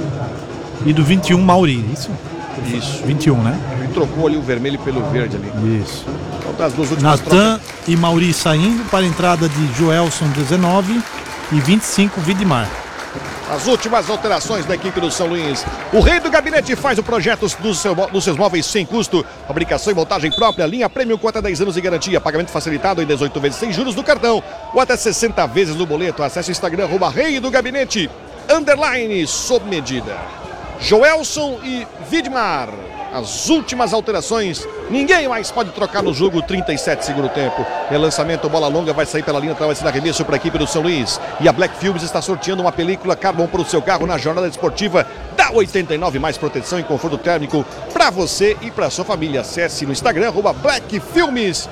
A: e do 21 Mauri, isso?
B: Isso.
A: 21, né?
B: Ele trocou ali o vermelho pelo verde ali.
A: Isso.
B: Então das duas últimas
A: Natan e Mauri saindo para a entrada de Joelson 19 e 25 Vidimar.
B: As últimas alterações da equipe do São Luís. O rei do gabinete faz o projeto dos seus móveis sem custo. Fabricação e montagem própria. Linha Premium com até 10 anos de garantia. Pagamento facilitado em 18 vezes sem juros do cartão. Ou até 60 vezes no boleto. Acesse o Instagram, @rei do gabinete, _ sob medida. Joelson e Vidmar. As últimas alterações. Ninguém mais pode trocar no jogo. 37 segundo tempo. Relançamento, bola longa, vai sair pela linha, vai ser arremesso para a equipe do São Luís. E a Black Films está sorteando uma película Carbon para o seu carro na jornada esportiva da 89. Mais proteção e conforto térmico para você e para sua família. Acesse no Instagram, @Black Filmes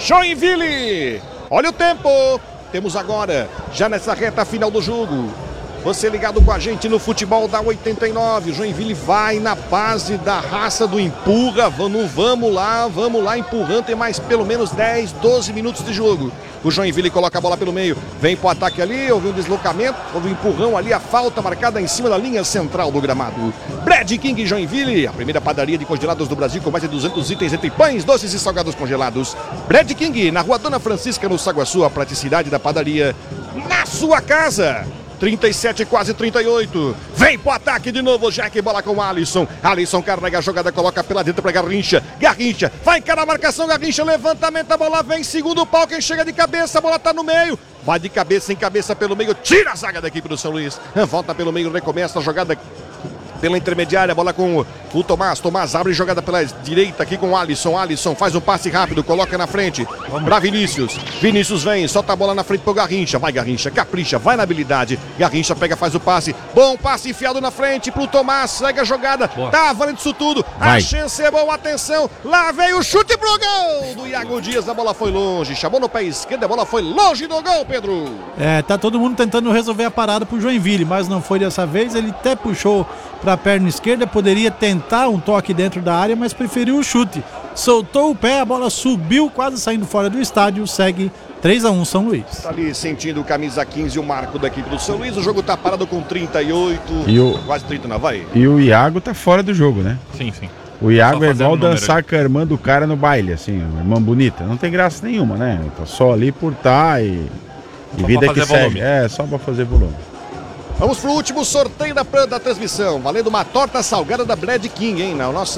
B: Joinville. Olha o tempo. Temos agora, já nessa reta final do jogo, você ligado com a gente no futebol da 89. O Joinville vai na base da raça do empurra. Vamos lá empurrando. Tem mais pelo menos 10, 12 minutos de jogo. O Joinville coloca a bola pelo meio. Vem pro ataque ali. Houve um deslocamento. Houve um empurrão ali. A falta marcada em cima da linha central do gramado. Brad King Joinville. A primeira padaria de congelados do Brasil com mais de 200 itens entre pães, doces e salgados congelados. Brad King, na rua Dona Francisca, no Saguaçu. A praticidade da padaria na sua casa. 37, quase 38. Vem pro ataque de novo, Jack, bola com o Alisson. Alisson carrega a jogada, coloca pela dentro para Garrincha. Garrincha, vai encarar a marcação, Garrincha, levantamento, a bola vem, segundo pau, quem chega de cabeça, a bola tá no meio. Vai de cabeça em cabeça pelo meio, tira a zaga da equipe do São Luís. Volta pelo meio, recomeça a jogada pela intermediária, bola com o Tomás. Tomás abre jogada pela direita aqui com o Alisson. Alisson faz um passe rápido, coloca na frente para Vinícius. Vinícius vem, solta a bola na frente pro Garrincha. Vai Garrincha, capricha, vai na habilidade. Garrincha pega, faz o passe. Bom passe enfiado na frente pro Tomás. Segue a jogada. Boa. Tá valendo isso tudo. Vai. A chance é boa, atenção. Lá veio o chute pro gol do Iago Dias. A bola foi longe. Chamou no pé esquerdo, a bola foi longe do gol, Pedro.
A: Tá todo mundo tentando resolver a parada pro Joinville, mas não foi dessa vez. Ele até puxou para a perna esquerda, poderia tentar um toque dentro da área, mas preferiu o chute. Soltou o pé, a bola subiu, quase saindo fora do estádio, segue 3-1 São Luís.
B: Tá ali sentindo o camisa 15, o marco da equipe do São Luís. O jogo tá parado com 38, quase 30 na vai.
D: E o Iago tá fora do jogo, né?
C: Sim.
D: O Iago é igual dançar com a irmã do cara no baile, assim, irmã bonita. Não tem graça nenhuma, né? Tá só ali por e vida que segue. Só pra fazer volume.
B: Vamos pro último sorteio da transmissão, valendo uma torta salgada da Brad King, hein? Na nossa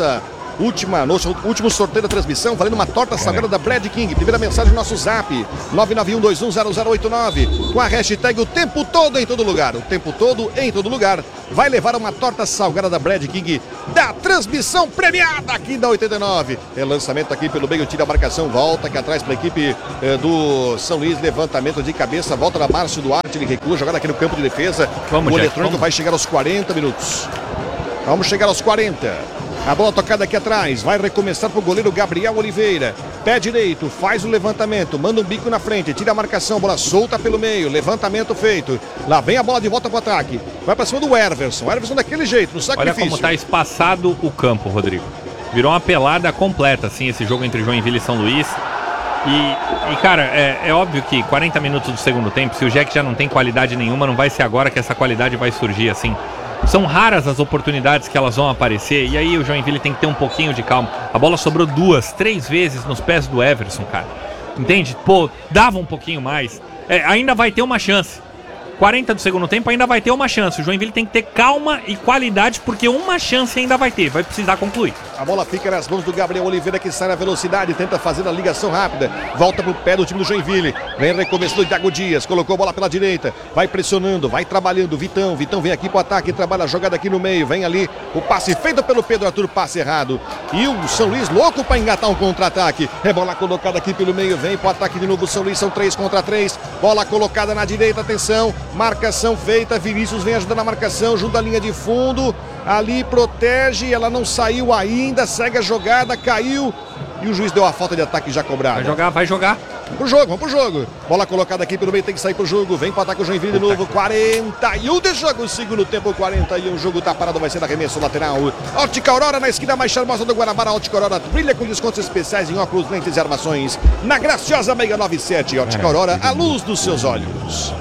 B: último sorteio da transmissão, valendo uma torta salgada da Brad King. Primeira mensagem no nosso zap, 991210089, com a hashtag o tempo todo em todo lugar. O tempo todo em todo lugar. Vai levar uma torta salgada da Brad King da transmissão premiada aqui da 89. É lançamento aqui pelo meio, tira a marcação, volta aqui atrás para a equipe do São Luís. Levantamento de cabeça, volta da Márcio Duarte, ele recua, jogada aqui no campo de defesa. O eletrônico vai chegar aos 40 minutos. Vamos chegar aos 40. A bola tocada aqui atrás, vai recomeçar para o goleiro Gabriel Oliveira. Pé direito, faz o levantamento, manda um bico na frente, tira a marcação, bola solta pelo meio, levantamento feito. Lá vem a bola de volta para o ataque. Vai para cima do Everson. Everson daquele jeito, no sacrifício.
C: Olha como está espaçado o campo, Rodrigo. Virou uma pelada completa, assim, esse jogo entre Joinville e São Luís. E cara, é óbvio que 40 minutos do segundo tempo, se o Jack já não tem qualidade nenhuma, não vai ser agora que essa qualidade vai surgir, assim. São raras as oportunidades que elas vão aparecer, e aí o Joinville tem que ter um pouquinho de calma. A bola sobrou 2, 3 vezes nos pés do Everson, cara. Entende? Pô, dava um pouquinho mais. Ainda vai ter uma chance. 40 do segundo tempo ainda vai ter uma chance. O Joinville tem que ter calma e qualidade, porque uma chance ainda vai ter. Vai precisar concluir.
B: A bola fica nas mãos do Gabriel Oliveira, que sai na velocidade, tenta fazer a ligação rápida. Volta pro pé do time do Joinville. Vem recomeço do Thiago Dias. Colocou a bola pela direita. Vai pressionando, vai trabalhando. Vitão vem aqui pro ataque, trabalha a jogada aqui no meio. Vem ali o passe feito pelo Pedro Arthur, passe errado. E o São Luís louco para engatar um contra-ataque. É bola colocada aqui pelo meio. Vem pro ataque de novo o São Luís. São 3 contra 3. Bola colocada na direita, atenção. Marcação feita, Vinícius vem ajudando a marcação, junto à linha de fundo, ali protege, ela não saiu ainda, segue a jogada, caiu e o juiz deu a falta de ataque já cobrada.
C: Vai jogar.
B: Vamos pro jogo. Bola colocada aqui pelo meio, tem que sair pro jogo, vem pro ataque o Joinville de novo, 41 de jogo, segundo tempo, 41, o jogo tá parado, vai ser arremesso lateral. Ótica Aurora na esquina mais charmosa do Guanabara, Ótica Aurora brilha com descontos especiais em óculos, lentes e armações, na graciosa 697, Ótica Aurora, a luz dos seus olhos.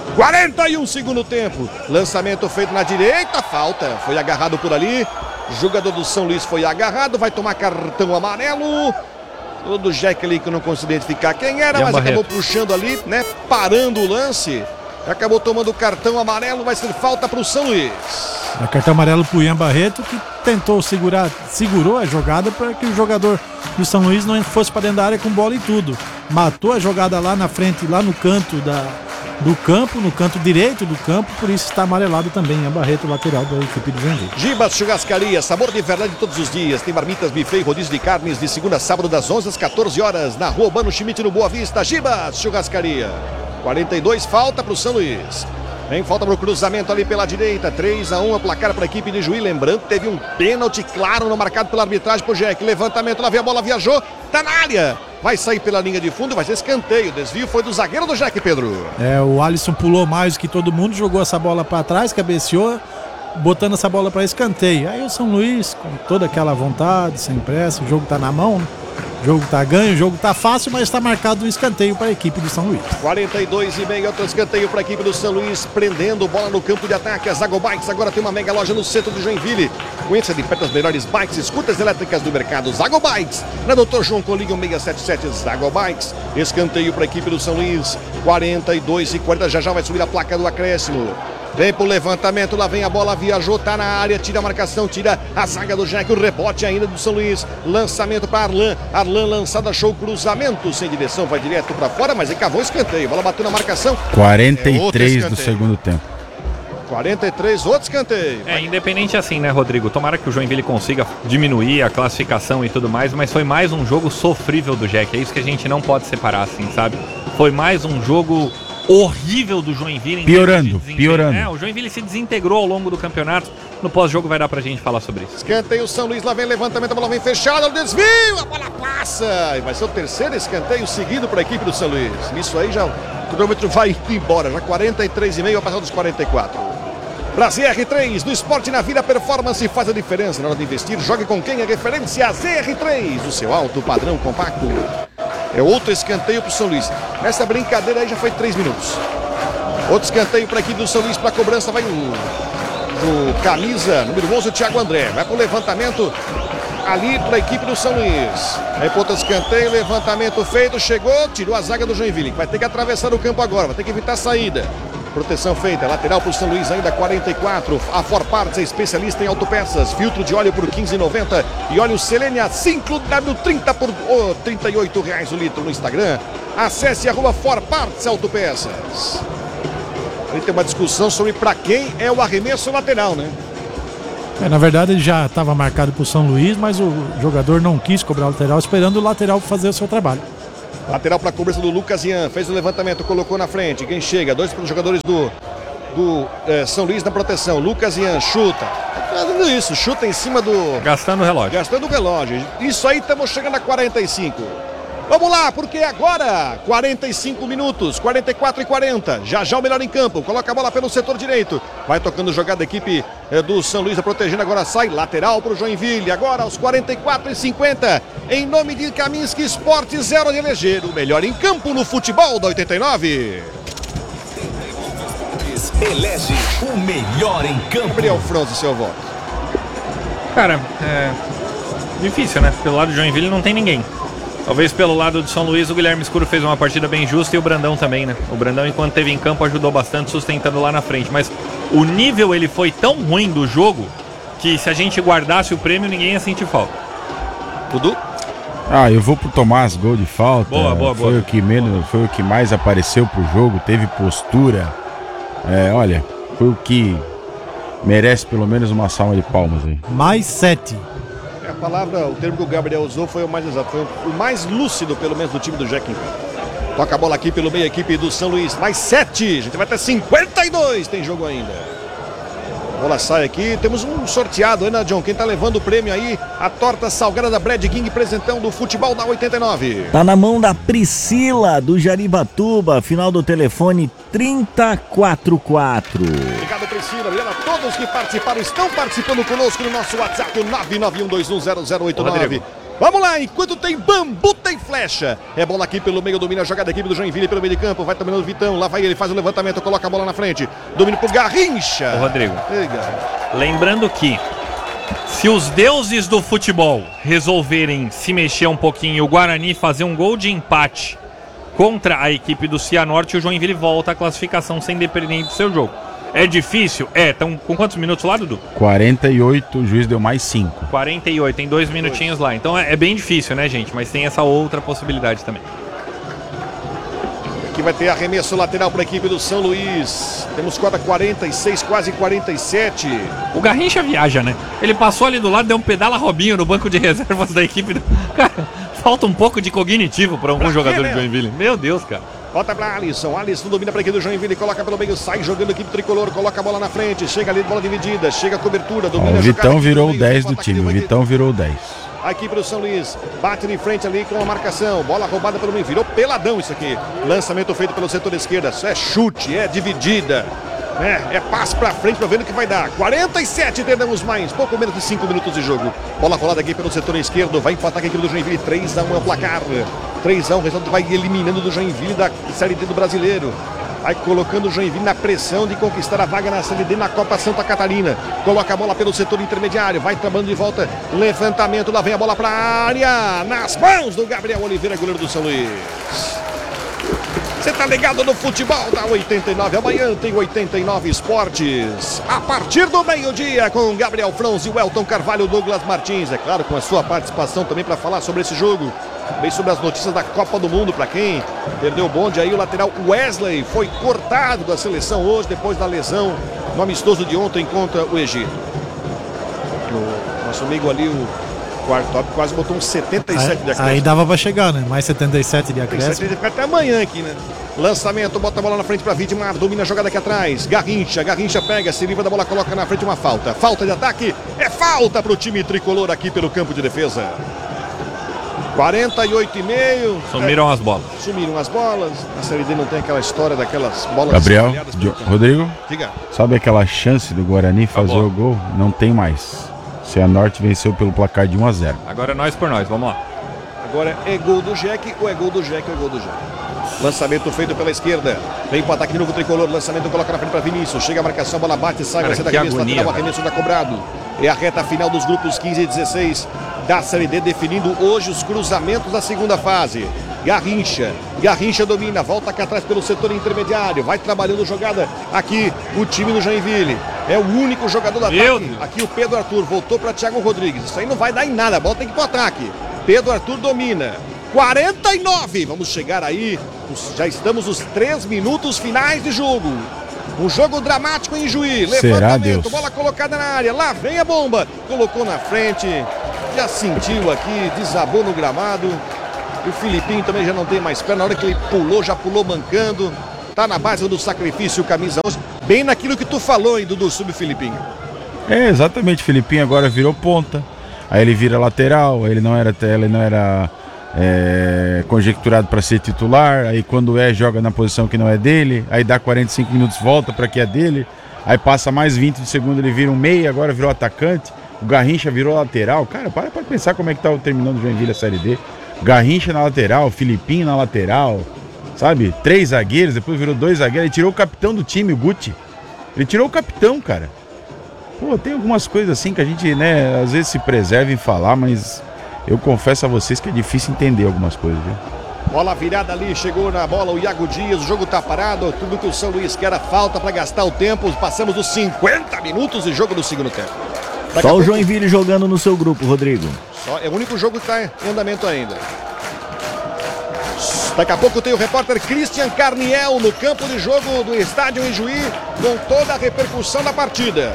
B: 41 segundo tempo, lançamento feito na direita, falta, foi agarrado por ali, jogador do São Luís foi agarrado, vai tomar cartão amarelo, o do Jack ali que eu não consigo identificar quem era, mas acabou puxando ali, né, parando o lance, acabou tomando cartão amarelo, vai ser falta para o São Luís.
A: Cartão amarelo pro Ian Barreto, que tentou segurou a jogada para que o jogador do São Luís não fosse para dentro da área com bola e tudo, matou a jogada lá na frente, lá no canto do campo, no canto direito do campo, por isso está amarelado também a Barreto, lateral da equipe do Joinville.
B: Gibas Churrascaria, sabor de verdade todos os dias. Tem marmitas, buffet e rodízio de carnes de segunda a sábado das 11 às 14 horas na Rua Urbano Schmidt, no Boa Vista. Gibas Churrascaria. 42, falta para o São Luís. Vem falta para o cruzamento ali pela direita. 3-1 a placar para a equipe de Juí. Lembrando que teve um pênalti claro no marcado pela arbitragem para o Jack. Levantamento, lá vem a bola, viajou, tá na área. Vai sair pela linha de fundo, vai ser escanteio. O desvio foi do zagueiro do Jack, Pedro.
A: O Alisson pulou mais do que todo mundo, jogou essa bola para trás, cabeceou, botando essa bola para escanteio. Aí o São Luís, com toda aquela vontade, sem pressa, o jogo tá na mão, né? O jogo tá ganho, o jogo tá fácil, mas está marcado um escanteio para a equipe do São Luís.
B: 42,5, outro escanteio para a equipe do São Luís, prendendo bola no campo de ataque. A Zago Bikes agora tem uma mega loja no centro de Joinville. Conheça de perto as melhores bikes e scooters elétricas do mercado. Zago Bikes, na Dr. João Colinho 677, Zago Bikes. Escanteio para a equipe do São Luís, 42,40, já vai subir a placa do acréscimo. Vem pro levantamento, lá vem a bola, viajou, tá na área, tira a marcação, tira a zaga do Jack, o rebote ainda do São Luís, lançamento para Arlan lançado, achou o cruzamento, sem direção, vai direto para fora, mas cavou o escanteio, bola bateu na marcação.
D: 43 do segundo tempo.
B: 43, outro escanteio.
C: Independente assim, né, Rodrigo? Tomara que o Joinville consiga diminuir a classificação e tudo mais, mas foi mais um jogo sofrível do Jack, é isso que a gente não pode separar, assim, sabe? Foi mais um jogo horrível do Joinville.
D: Piorando.
C: O Joinville se desintegrou ao longo do campeonato. No pós-jogo vai dar pra gente falar sobre isso.
B: Escanteio São Luís, lá vem levantamento, a bola vem fechada, o desvio, a bola passa. E vai ser o terceiro escanteio seguido para a equipe do São Luís. Nisso aí já o cronômetro vai embora, já 43,5, vai passar dos 44. Pra ZR3, do esporte na vida, performance faz a diferença na hora de investir. Jogue com quem é referência, a ZR3, o seu alto padrão compacto. É outro escanteio pro São Luís. Essa brincadeira aí já foi 3 minutos. Outro escanteio para a equipe do São Luís, para a cobrança vai o camisa número 11, o Thiago André. Vai pro levantamento ali para a equipe do São Luís. Aí pro outro escanteio, levantamento feito, chegou, tirou a zaga do Joinville. Vai ter que atravessar o campo agora, vai ter que evitar a saída. Proteção feita, lateral para o São Luís ainda 44. A For Parts é especialista em autopeças. Filtro de óleo por R$15,90 e óleo Selenia 5W30 por R$38 o litro no Instagram. Acesse @For Parts Autopeças. Aí tem uma discussão sobre para quem é o arremesso lateral, né?
A: Na verdade ele já estava marcado para o São Luís, mas o jogador não quis cobrar o lateral, esperando o lateral fazer o seu trabalho.
B: Lateral para a cobrança do Lucas Ian, fez o levantamento, colocou na frente. Quem chega? 2 para os jogadores do São Luís na proteção. Lucas Ian chuta. Fazendo isso, chuta em cima do...
C: Gastando o relógio.
B: Gastando o relógio. Isso aí, estamos chegando a 45. Vamos lá, porque agora 45 minutos, 44 e 40. Já o melhor em campo. Coloca a bola pelo setor direito. Vai tocando jogada da equipe do São Luís, protegendo. Agora sai lateral para o Joinville. Agora aos 44 e 50. Em nome de Kaminski Esporte, 0 de eleger. O melhor em campo no futebol da 89.
F: Elege o melhor em campo.
B: Gabriel Franz, seu voto.
C: Cara, é difícil, né? Pelo lado do Joinville não tem ninguém. Talvez pelo lado de São Luís o Guilherme Escuro fez uma partida bem justa e o Brandão também, né? O Brandão, enquanto esteve em campo, ajudou bastante, sustentando lá na frente. Mas o nível, ele foi tão ruim do jogo que se a gente guardasse o prêmio, ninguém ia sentir falta.
B: Dudu?
D: Eu vou pro Tomás, gol de falta.
C: Boa.
D: Foi o que mais apareceu pro jogo, teve postura. Olha, foi o que merece pelo menos uma salva de palmas aí.
A: Mais 7.
B: A palavra, o termo que o Gabriel usou foi o mais exato, foi o mais lúcido, pelo menos, do time do Jack. Toca a bola aqui pelo meio, equipe do São Luís. Mais 7, a gente vai até 52, tem jogo ainda. A bola sai aqui, temos um sorteado, né, John? Quem tá levando o prêmio aí, a torta salgada da Brad King, presentão do futebol da 89.
E: Tá na mão da Priscila, do Jaribatuba, final do telefone 3044.
B: Obrigado, Priscila. Obrigado a todos que participaram, estão participando conosco no nosso WhatsApp, o 991210089. Vamos lá, enquanto tem bambu, tem flecha. É bola aqui pelo meio, domina a jogada da equipe do Joinville pelo meio de campo. Vai dominando o Vitão, lá vai ele, faz o levantamento, coloca a bola na frente. Domínio pro Garrincha.
C: Ô, Rodrigo, lembrando que se os deuses do futebol resolverem se mexer um pouquinho e o Guarani fazer um gol de empate contra a equipe do Cianorte, o Joinville volta à classificação sem depender do seu jogo. É difícil? Estão com quantos minutos lá, Dudu?
D: 48, o juiz deu mais 5.
C: 48, tem 2 minutinhos lá. Então é bem difícil, né, gente? Mas tem essa outra possibilidade também.
B: Aqui vai ter arremesso lateral para a equipe do São Luís. Temos quadra 46, quase 47.
C: O Garrincha viaja, né? Ele passou ali do lado, deu um pedala Robinho no banco de reservas da equipe. Cara, falta um pouco de cognitivo para algum jogador de Joinville. Meu Deus, cara.
B: Volta para Alisson domina para a equipe do Joinville, coloca pelo meio, sai jogando a equipe tricolor, coloca a bola na frente, chega ali, bola dividida, chega a cobertura, domina
D: o Vitão virou o 10 do time, o Vitão virou o 10.
B: A equipe do São Luís bate de frente ali com a marcação, bola roubada pelo meio, virou peladão isso aqui, lançamento feito pelo setor esquerda, isso é chute, é dividida. É passe pra frente pra ver o que vai dar. 47, temos mais, pouco menos de 5 minutos de jogo. Bola rolada aqui pelo setor esquerdo, vai empatar a equipe do Joinville, 3-1 é o placar. 3-1, o resultado vai eliminando do Joinville da Série D do Brasileiro. Vai colocando o Joinville na pressão de conquistar a vaga na Série D na Copa Santa Catarina. Coloca a bola pelo setor intermediário, vai trabalhando de volta, levantamento, lá vem a bola pra área, nas mãos do Gabriel Oliveira, goleiro do São Luís. Você tá ligado no futebol da 89, amanhã tem 89 Esportes. A partir do meio-dia com Gabriel Franz e o Elton Carvalho, Douglas Martins. É claro, com a sua participação também para falar sobre esse jogo. Também sobre as notícias da Copa do Mundo, para quem perdeu o bonde aí, o lateral Wesley foi cortado da seleção hoje, depois da lesão no amistoso de ontem contra o Egito. O nosso amigo ali, o Quartop, quase botou uns 77 de acréscimo.
A: Aí dava pra chegar, né? Mais 77 de acréscimo.
B: Vai até amanhã aqui, né? Lançamento, bota a bola na frente pra Vidmar, domina a jogada aqui atrás. Garrincha pega, se livra da bola, coloca na frente uma falta. Falta de ataque, é falta pro time tricolor aqui pelo campo de defesa. 48,5.
C: Sumiram as bolas.
B: Sumiram as bolas. A Série D não tem aquela história daquelas bolas.
D: Gabriel, Rodrigo,
B: diga.
D: Sabe aquela chance do Guarani fazer o gol? Não tem mais. Cianorte venceu pelo placar de 1-0.
C: Agora é nós por nós, vamos lá.
B: Agora é gol do Jack, ou é gol do Jack, ou é gol do Jack. Lançamento feito pela esquerda. Vem para o ataque de novo tricolor. Lançamento coloca na frente para Vinícius. Chega a marcação, bola bate, sai, vai ser da arremesso lateral, arremesso já cobrado. É a reta final dos grupos 15 e 16 da Série D, definindo hoje os cruzamentos da segunda fase. Garrincha domina, volta aqui atrás pelo setor intermediário, vai trabalhando jogada aqui o time do Joinville. É o único jogador do ataque. Aqui o Pedro Arthur voltou para Thiago Rodrigues. Isso aí não vai dar em nada, a bola tem que ir pro ataque. Pedro Arthur domina. 49, vamos chegar aí, já estamos nos 3 minutos finais de jogo. Um jogo dramático em Juí, levantamento, bola colocada na área, lá vem a bomba, colocou na frente, já sentiu aqui, desabou no gramado. E o Filipinho também já não tem mais perna, na hora que ele pulou, já pulou mancando. Tá na base do sacrifício, camisa 11, bem naquilo que tu falou, hein, Dudu, sobre o Filipinho.
D: É, exatamente, o Filipinho agora virou ponta, aí ele vira lateral, ele não era conjecturado para ser titular, aí quando joga na posição que não é dele, aí dá 45 minutos, volta para que é dele, aí passa mais 20 de segundo, ele vira um meia, agora virou atacante, o Garrincha virou lateral. Cara, para pensar como é que tá terminando o Joinville a Série D. Garrincha na lateral, Filipinho na lateral, sabe? 3 zagueiros, depois virou 2 zagueiros, ele tirou o capitão do time, o Guti. Ele tirou o capitão, cara. Pô, tem algumas coisas assim que a gente, né, às vezes se preserva em falar, mas eu confesso a vocês que é difícil entender algumas coisas, viu?
B: Bola virada ali, chegou na bola o Iago Dias, o jogo tá parado, tudo que o São Luís quer era falta para gastar o tempo, passamos dos 50 minutos de jogo do segundo tempo.
E: Só o Joinville jogando no seu grupo, Rodrigo.
B: É o único jogo que está em andamento ainda. Daqui a pouco tem o repórter Christian Carniel no campo de jogo do estádio em Juí, com toda a repercussão da partida.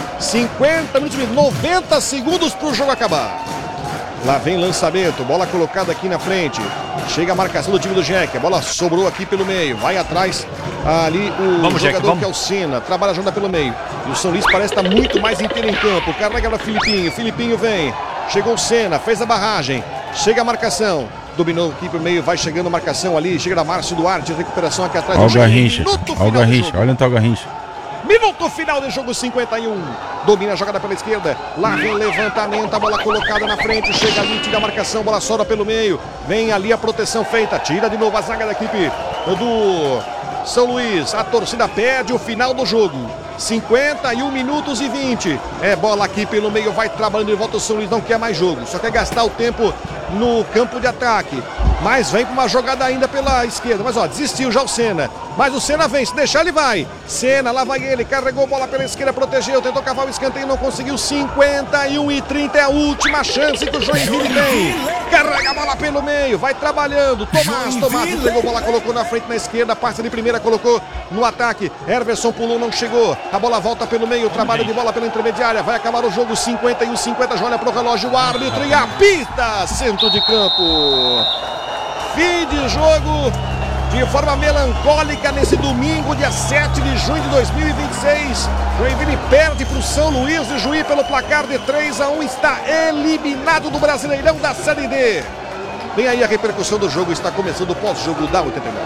B: 50 minutos, 90 segundos para o jogo acabar. Lá vem lançamento, bola colocada aqui na frente. Chega a marcação do time do Jack, a bola sobrou aqui pelo meio, vai atrás ali o jogador que é o Senna, trabalha junto pelo meio. E o São Luís parece estar muito mais inteiro em campo, carrega para Filipinho, Filipinho vem, chegou o Senna, fez a barragem, chega a marcação, dominou aqui pelo meio, vai chegando a marcação ali, chega a Márcio Duarte, recuperação aqui atrás.
D: Olha o Garrincha, olha onde tá o Garrincha.
B: Minuto final do jogo, 51. Domina a jogada pela esquerda. Lá vem levantamento, a bola colocada na frente. Chega ali, tira a marcação, bola sobra pelo meio. Vem ali a proteção feita. Tira de novo a zaga da equipe do São Luís. A torcida pede o final do jogo. 51 minutos e 20. É bola aqui pelo meio, vai trabalhando de volta o São Luís. Não quer mais jogo, só quer gastar o tempo no campo de ataque. Mas vem com uma jogada ainda pela esquerda. Mas ó, desistiu já o Senna. Mas o Senna vem, se deixar ele vai. Senna, lá vai ele, carregou a bola pela esquerda, protegeu, tentou cavar o escanteio, não conseguiu. 51 e 30 é a última chance que o Joinville tem. Carrega a bola pelo meio, vai trabalhando. Tomás pegou a bola, colocou na frente na esquerda, passa de primeira, colocou no ataque. Herverson pulou, não chegou. A bola volta pelo meio, trabalho de bola pela intermediária. Vai acabar o jogo, 51-50, já olha pro relógio o árbitro e apita, centro de campo. Fim de jogo de forma melancólica nesse domingo, dia 7 de junho de 2026. Joinville perde para o São Luís de Juí pelo placar de 3-1. Está eliminado do Brasileirão da Série D. Vem aí a repercussão do jogo. Está começando o pós-jogo da 89.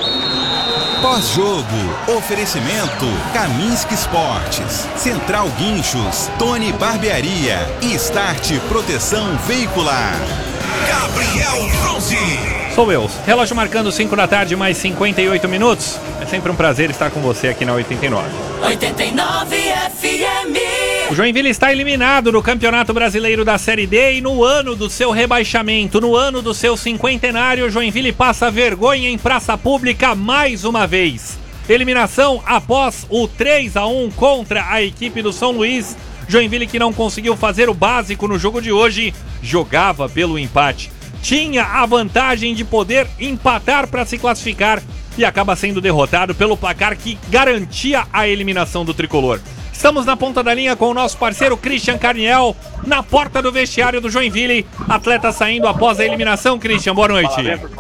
F: Pós-jogo, oferecimento Kaminski Esportes, Central Guinchos, Tony Barbearia e Start Proteção Veicular. Gabriel Bronze.
C: Sou eu. Relógio marcando 5 da tarde, mais 58 minutos. É sempre um prazer estar com você aqui na 89.
G: 89 FM.
C: O Joinville está eliminado do Campeonato Brasileiro da Série D e no ano do seu rebaixamento, no ano do seu cinquentenário, o Joinville passa vergonha em praça pública mais uma vez. Eliminação após o 3-1 contra a equipe do São Luís. Joinville, que não conseguiu fazer o básico no jogo de hoje, jogava pelo empate. Tinha a vantagem de poder empatar para se classificar e acaba sendo derrotado pelo placar que garantia a eliminação do tricolor. Estamos na ponta da linha com o nosso parceiro Christian Carniel, na porta do vestiário do Joinville. Atleta saindo após a eliminação. Christian, boa noite.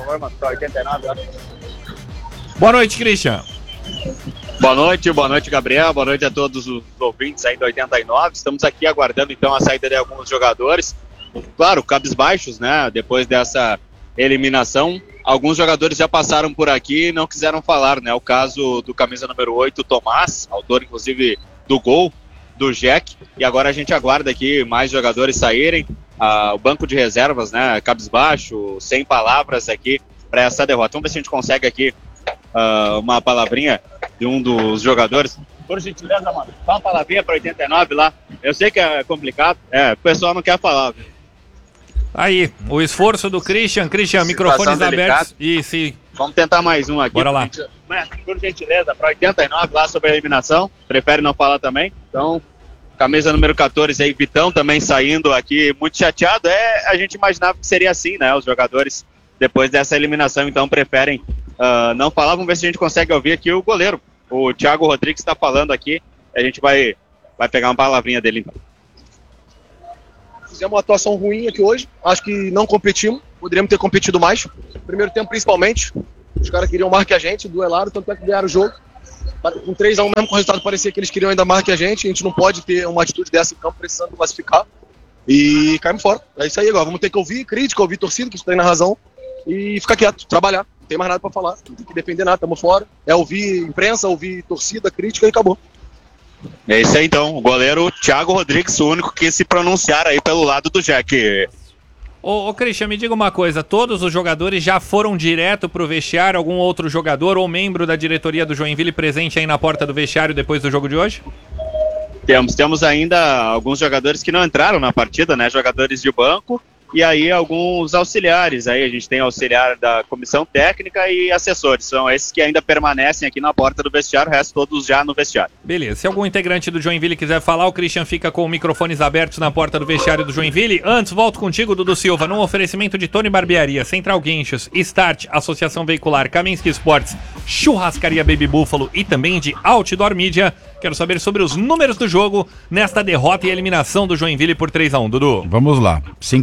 C: Boa noite, Christian.
H: Boa noite, Gabriel. Boa noite a todos os ouvintes aí do 89. Estamos aqui aguardando então a saída de alguns jogadores. Claro, cabisbaixos, né? Depois dessa eliminação, alguns jogadores já passaram por aqui e não quiseram falar, né? O caso do camisa número 8, Tomás, autor inclusive do gol do Jack. E agora a gente aguarda aqui mais jogadores saírem. O banco de reservas, né? Cabisbaixo, sem palavras aqui para essa derrota. Vamos ver se a gente consegue aqui uma palavrinha de um dos jogadores. Por gentileza, mano, dá uma palavrinha para 89 lá. Eu sei que é complicado, o pessoal não quer falar.
C: Aí, o esforço do Christian. Christian, microfones abertos.
H: Vamos tentar mais um aqui.
C: Bora lá.
H: Por gentileza, para 89 lá sobre a eliminação. Prefere não falar também. Então, camisa número 14 aí, Vitão também saindo aqui muito chateado. A gente imaginava que seria assim, né? Os jogadores, depois dessa eliminação, então preferem não falar. Vamos ver se a gente consegue ouvir aqui o goleiro. O Thiago Rodrigues está falando aqui. A gente vai pegar uma palavrinha dele então.
I: Fizemos uma atuação ruim aqui hoje, acho que não competimos, poderíamos ter competido mais. Primeiro tempo principalmente, os caras queriam mais que a gente, duelaram, tanto é que ganharam o jogo. Com 3-1 mesmo com o resultado parecia que eles queriam ainda mais que a gente não pode ter uma atitude dessa em campo precisando classificar. E caímos fora, é isso aí agora, vamos ter que ouvir crítica, ouvir torcida, que isso tem na razão, e ficar quieto, trabalhar, não tem mais nada pra falar, não tem que defender nada, estamos fora. É ouvir imprensa, ouvir torcida, crítica e acabou.
H: É isso aí então, o goleiro Thiago Rodrigues, o único que se pronunciar aí pelo lado do Jack.
C: Ô Christian, me diga uma coisa, todos os jogadores já foram direto pro vestiário, algum outro jogador ou membro da diretoria do Joinville presente aí na porta do vestiário depois do jogo de hoje?
H: Temos ainda alguns jogadores que não entraram na partida, né, jogadores de banco, e aí alguns auxiliares, aí a gente tem auxiliar da comissão técnica e assessores, são esses que ainda permanecem aqui na porta do vestiário, o resto todos já no vestiário.
C: Beleza, se algum integrante do Joinville quiser falar, o Christian fica com microfones abertos na porta do vestiário do Joinville. Antes, volto contigo, Dudu Silva, num oferecimento de Tony Barbearia, Central Guinchos, Start, Associação Veicular, Kaminski Esportes, Churrascaria Baby Búfalo e também de Outdoor Media. Quero saber sobre os números do jogo nesta derrota e eliminação do Joinville por 3-1, Dudu.
D: Vamos lá.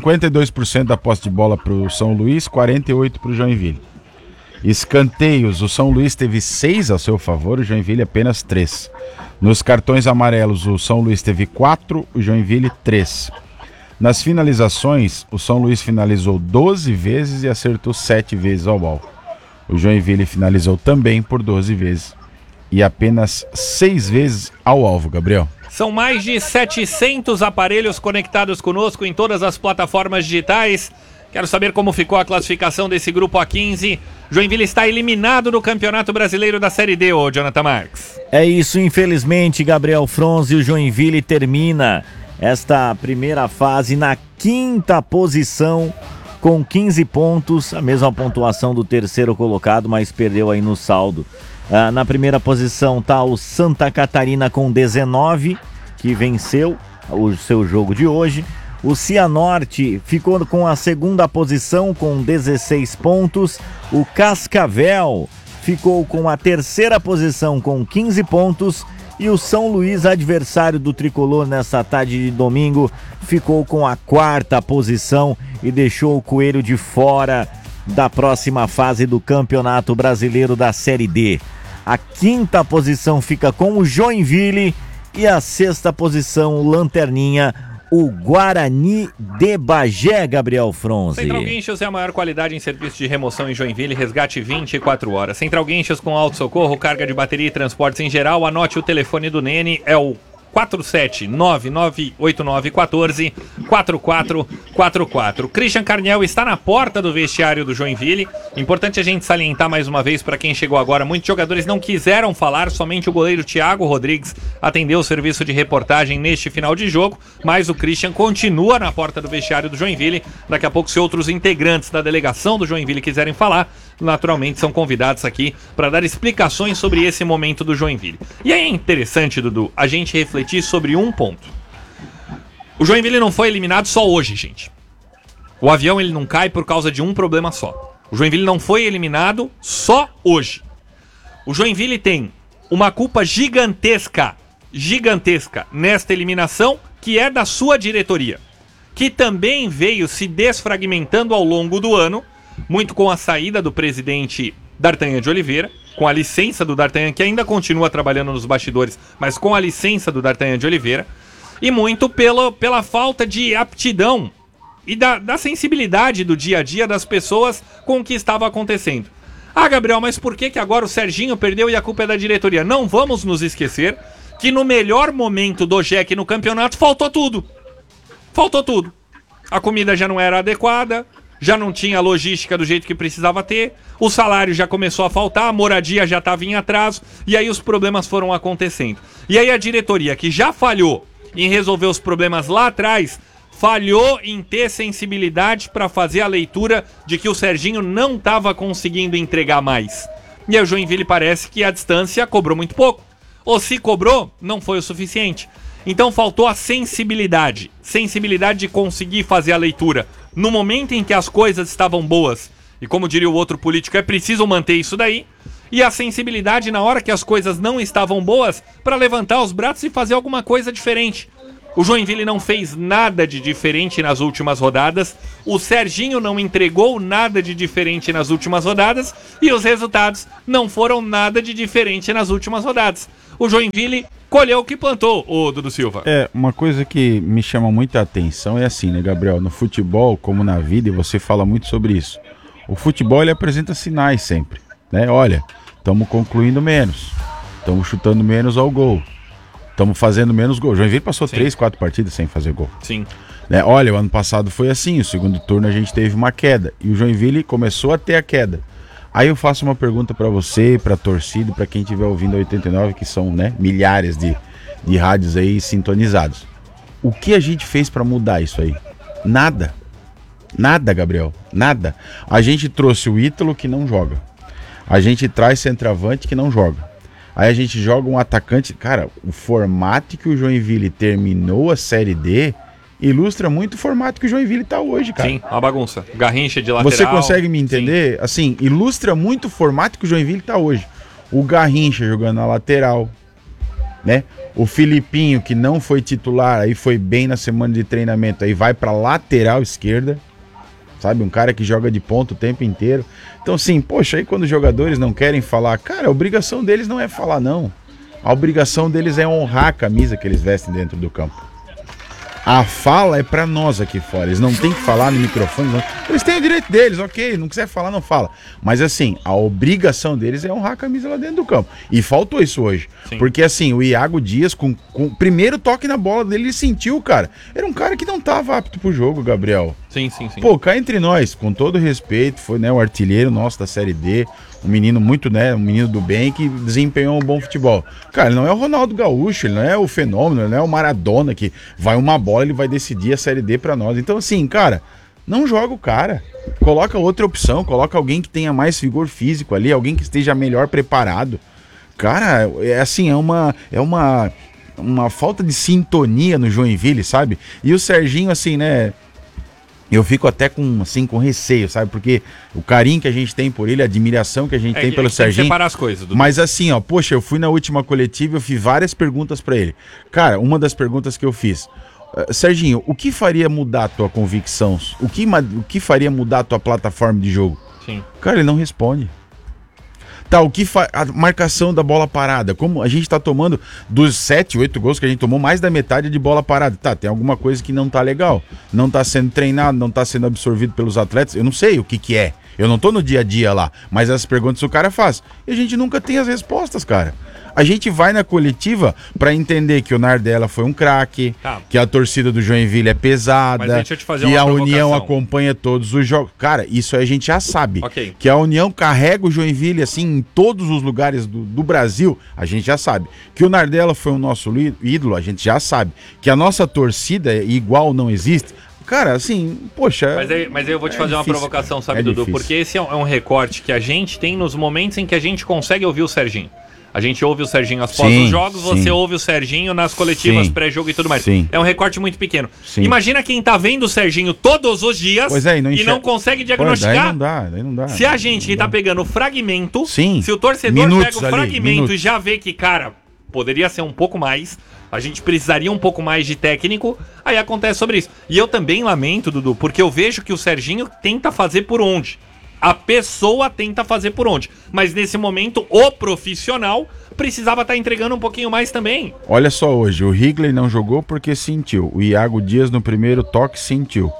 D: 52% da posse de bola para o São Luís, 48% para o Joinville. Escanteios, o São Luís teve 6 a seu favor, o Joinville apenas 3. Nos cartões amarelos, o São Luís teve 4, o Joinville 3. Nas finalizações, o São Luís finalizou 12 vezes e acertou 7 vezes ao alvo. O Joinville finalizou também por 12 vezes e apenas 6 vezes ao alvo, Gabriel.
C: São mais de 700 aparelhos conectados conosco em todas as plataformas digitais. Quero saber como ficou a classificação desse grupo A15. Joinville está eliminado do Campeonato Brasileiro da Série D, ô Jonathan Marques.
E: É isso, infelizmente, Gabriel Fronzi, o Joinville termina esta primeira fase na 5ª posição com 15 pontos, a mesma pontuação do terceiro colocado, mas perdeu aí no saldo. Na primeira posição está o Santa Catarina com 19, que venceu o seu jogo de hoje. O Cianorte ficou com a 2ª posição com 16 pontos. O Cascavel ficou com a 3ª posição com 15 pontos. E o São Luís, adversário do Tricolor nessa tarde de domingo, ficou com a 4ª posição e deixou o Coelho de fora da próxima fase do Campeonato Brasileiro da Série D. A 5ª posição fica com o Joinville e a 6ª posição, Lanterninha, o Guarani de Bagé, Gabriel Fronzi.
C: Central Guinchos é a maior qualidade em serviço de remoção em Joinville, resgate 24 horas. Central Guinchos com auto-socorro, carga de bateria e transportes em geral. Anote o telefone do Nene, é o 479-9989-4444. Christian Carniel está na porta do vestiário do Joinville. Importante a gente salientar mais uma vez para quem chegou agora, muitos jogadores não quiseram falar, somente o goleiro Thiago Rodrigues atendeu o serviço de reportagem neste final de jogo, mas o Christian continua na porta do vestiário do Joinville. Daqui a pouco, se outros integrantes da delegação do Joinville quiserem falar, naturalmente são convidados aqui para dar explicações sobre esse momento do Joinville. E aí é interessante, Dudu, a gente refletir sobre um ponto. O Joinville não foi eliminado só hoje, gente. O avião ele não cai por causa de um problema só. O Joinville não foi eliminado só hoje. O Joinville tem uma culpa gigantesca nesta eliminação, que é da sua diretoria, que também veio se desfragmentando ao longo do ano, muito com a saída do presidente D'Artagnan de Oliveira, com a licença do D'Artagnan, que ainda continua trabalhando nos bastidores, mas com a licença do D'Artagnan de Oliveira, e muito pela falta de aptidão e da sensibilidade do dia a dia das pessoas com o que estava acontecendo. Ah, Gabriel, mas por que agora o Serginho perdeu e a culpa é da diretoria? Não vamos nos esquecer que no melhor momento do Jack no campeonato faltou tudo. Faltou tudo. A comida já não era adequada, já não tinha a logística do jeito que precisava ter, o salário já começou a faltar, a moradia já estava em atraso, e aí os problemas foram acontecendo. E aí a diretoria, que já falhou em resolver os problemas lá atrás, falhou em ter sensibilidade para fazer a leitura de que o Serginho não estava conseguindo entregar mais. E aí o Joinville parece que a distância cobrou muito pouco. Ou se cobrou, não foi o suficiente. Então faltou a sensibilidade de conseguir fazer a leitura. No momento em que as coisas estavam boas, e como diria o outro político, é preciso manter isso daí, e a sensibilidade na hora que as coisas não estavam boas, para levantar os braços e fazer alguma coisa diferente. O Joinville não fez nada de diferente nas últimas rodadas, o Serginho não entregou nada de diferente nas últimas rodadas, e os resultados não foram nada de diferente nas últimas rodadas. O Joinville colheu o que plantou, o Dudu Silva.
D: Uma coisa que me chama muita atenção é assim, né, Gabriel? No futebol, como na vida, e você fala muito sobre isso, o futebol ele apresenta sinais sempre, né? Olha, estamos concluindo menos, estamos chutando menos ao gol, estamos fazendo menos gol. O Joinville passou 3, 4 partidas sem fazer gol.
C: Sim.
D: Né? Olha, o ano passado foi assim, o segundo turno a gente teve uma queda, e o Joinville começou a ter a queda. Aí eu faço uma pergunta pra você, pra torcida, pra quem estiver ouvindo a 89, que são, né, milhares de rádios aí sintonizados. O que a gente fez pra mudar isso aí? Nada. Nada, Gabriel. Nada. A gente trouxe o Ítalo, que não joga. A gente traz centroavante, que não joga. Aí a gente joga um atacante. Cara, o formato que o Joinville terminou a Série D ilustra muito o formato que o Joinville tá hoje, cara.
C: Sim, uma bagunça. Garrincha de lateral.
D: Você consegue me entender? Sim. Assim, ilustra muito o formato que o Joinville tá hoje. O Garrincha jogando na lateral, né? O Filipinho, que não foi titular, aí foi bem na semana de treinamento, aí vai pra lateral esquerda, sabe? Um cara que joga de ponta o tempo inteiro. Então, assim, poxa, aí quando os jogadores não querem falar, cara, a obrigação deles não é falar, não. A obrigação deles é honrar a camisa que eles vestem dentro do campo. A fala é pra nós aqui fora. Eles não tem que falar no microfone. Não. Eles têm o direito deles, ok. Não quiser falar, não fala. Mas assim, a obrigação deles é honrar a camisa lá dentro do campo. E faltou isso hoje. Sim. Porque assim, o Iago Dias, com o primeiro toque na bola dele, ele sentiu, cara. Era um cara que não tava apto pro jogo, Gabriel.
C: Sim.
D: Pô, cá entre nós, com todo respeito, foi, né, o artilheiro nosso da Série D. Um menino muito, né, um menino do bem que desempenhou um bom futebol. Cara, ele não é o Ronaldo Gaúcho, ele não é o Fenômeno, ele não é o Maradona que vai uma bola, ele vai decidir a Série D pra nós. Então assim, cara, não joga o cara. Coloca outra opção, coloca alguém que tenha mais vigor físico ali, alguém que esteja melhor preparado. Cara, é assim, é uma falta de sintonia no Joinville, sabe? E o Serginho, assim, né, eu fico até com receio, sabe? Porque o carinho que a gente tem por ele, a admiração que a gente tem pelo Serginho.
C: Separar as coisas, Dudu.
D: Mas assim, ó, poxa, eu fui na última coletiva, eu fiz várias perguntas pra ele. Cara, uma das perguntas que eu fiz, Serginho, o que faria mudar a tua convicção? O que faria mudar a tua plataforma de jogo?
C: Sim.
D: Cara, ele não responde. Tá, a marcação da bola parada, como a gente tá tomando dos 7, 8 gols que a gente tomou, mais da metade de bola parada. Tá, tem alguma coisa que não tá legal, não tá sendo treinado, não tá sendo absorvido pelos atletas, eu não sei o que é. Eu não tô no dia a dia lá, mas as perguntas o cara faz. E a gente nunca tem as respostas, cara. A gente vai na coletiva pra entender que o Nardella foi um craque, que a torcida do Joinville é pesada, que a União acompanha todos os jogos. Cara, isso aí a gente já sabe.
C: Okay.
D: Que a União carrega o Joinville assim em todos os lugares do Brasil, a gente já sabe. Que o Nardella foi o nosso ídolo, a gente já sabe. Que a nossa torcida igual não existe. Cara, assim, poxa...
C: Mas aí eu vou te fazer uma provocação, sabe, Dudu?
D: Difícil.
C: Porque esse é um recorte que a gente tem nos momentos em que a gente consegue ouvir o Serginho. A gente ouve o Serginho após os jogos, você ouve o Serginho nas coletivas pré-jogo e tudo mais.
D: Sim.
C: É um recorte muito pequeno.
D: Sim.
C: Imagina quem tá vendo o Serginho todos os dias e não consegue diagnosticar.
D: Daí não dá.
C: Se a gente que tá pegando o fragmento,
D: Sim.
C: Se o torcedor
D: Minutos
C: pega o fragmento e já vê que, cara, poderia ser um pouco mais, a gente precisaria um pouco mais de técnico, aí acontece sobre isso. E eu também lamento, Dudu, porque eu vejo que o Serginho tenta fazer por onde. A pessoa tenta fazer por onde. Mas nesse momento, o profissional precisava estar entregando um pouquinho mais também.
D: Olha só hoje, o Higley não jogou porque sentiu. O Iago Dias no primeiro toque sentiu.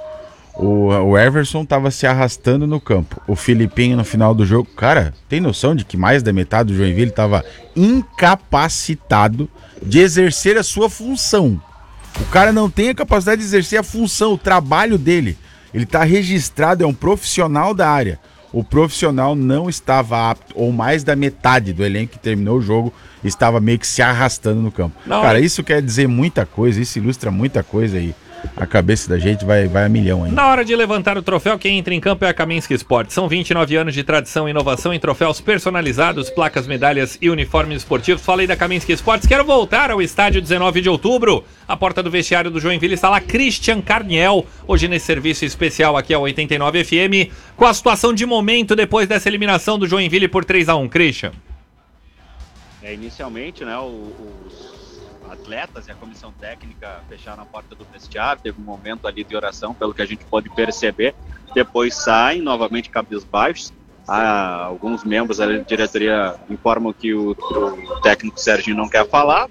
D: O Everson estava se arrastando no campo. O Filipinho no final do jogo. Cara, tem noção de que mais da metade do Joinville estava incapacitado de exercer a sua função. O cara não tem a capacidade de exercer a função, o trabalho dele. Ele está registrado, é um profissional da área. O profissional não estava apto, ou mais da metade do elenco que terminou o jogo estava meio que se arrastando no campo. Não, cara, isso quer dizer muita coisa, isso ilustra muita coisa aí. a cabeça da gente vai a milhão ainda.
C: Na hora de levantar o troféu, quem entra em campo é a Kaminski Esportes. São 29 anos de tradição e inovação em troféus personalizados, placas, medalhas e uniformes esportivos. Falei da Kaminski Esportes, quero voltar ao estádio 19 de outubro. A porta do vestiário do Joinville está lá, Christian Carniel, hoje nesse serviço especial aqui ao 89 FM, com a situação de momento depois dessa eliminação do Joinville por 3-1, Christian.
H: Inicialmente, né, os atletas e a comissão técnica fecharam a porta do vestiário, teve um momento ali de oração, pelo que a gente pode perceber, depois saem novamente cabisbaixos. Alguns membros da diretoria informam que o técnico Serginho não quer falar,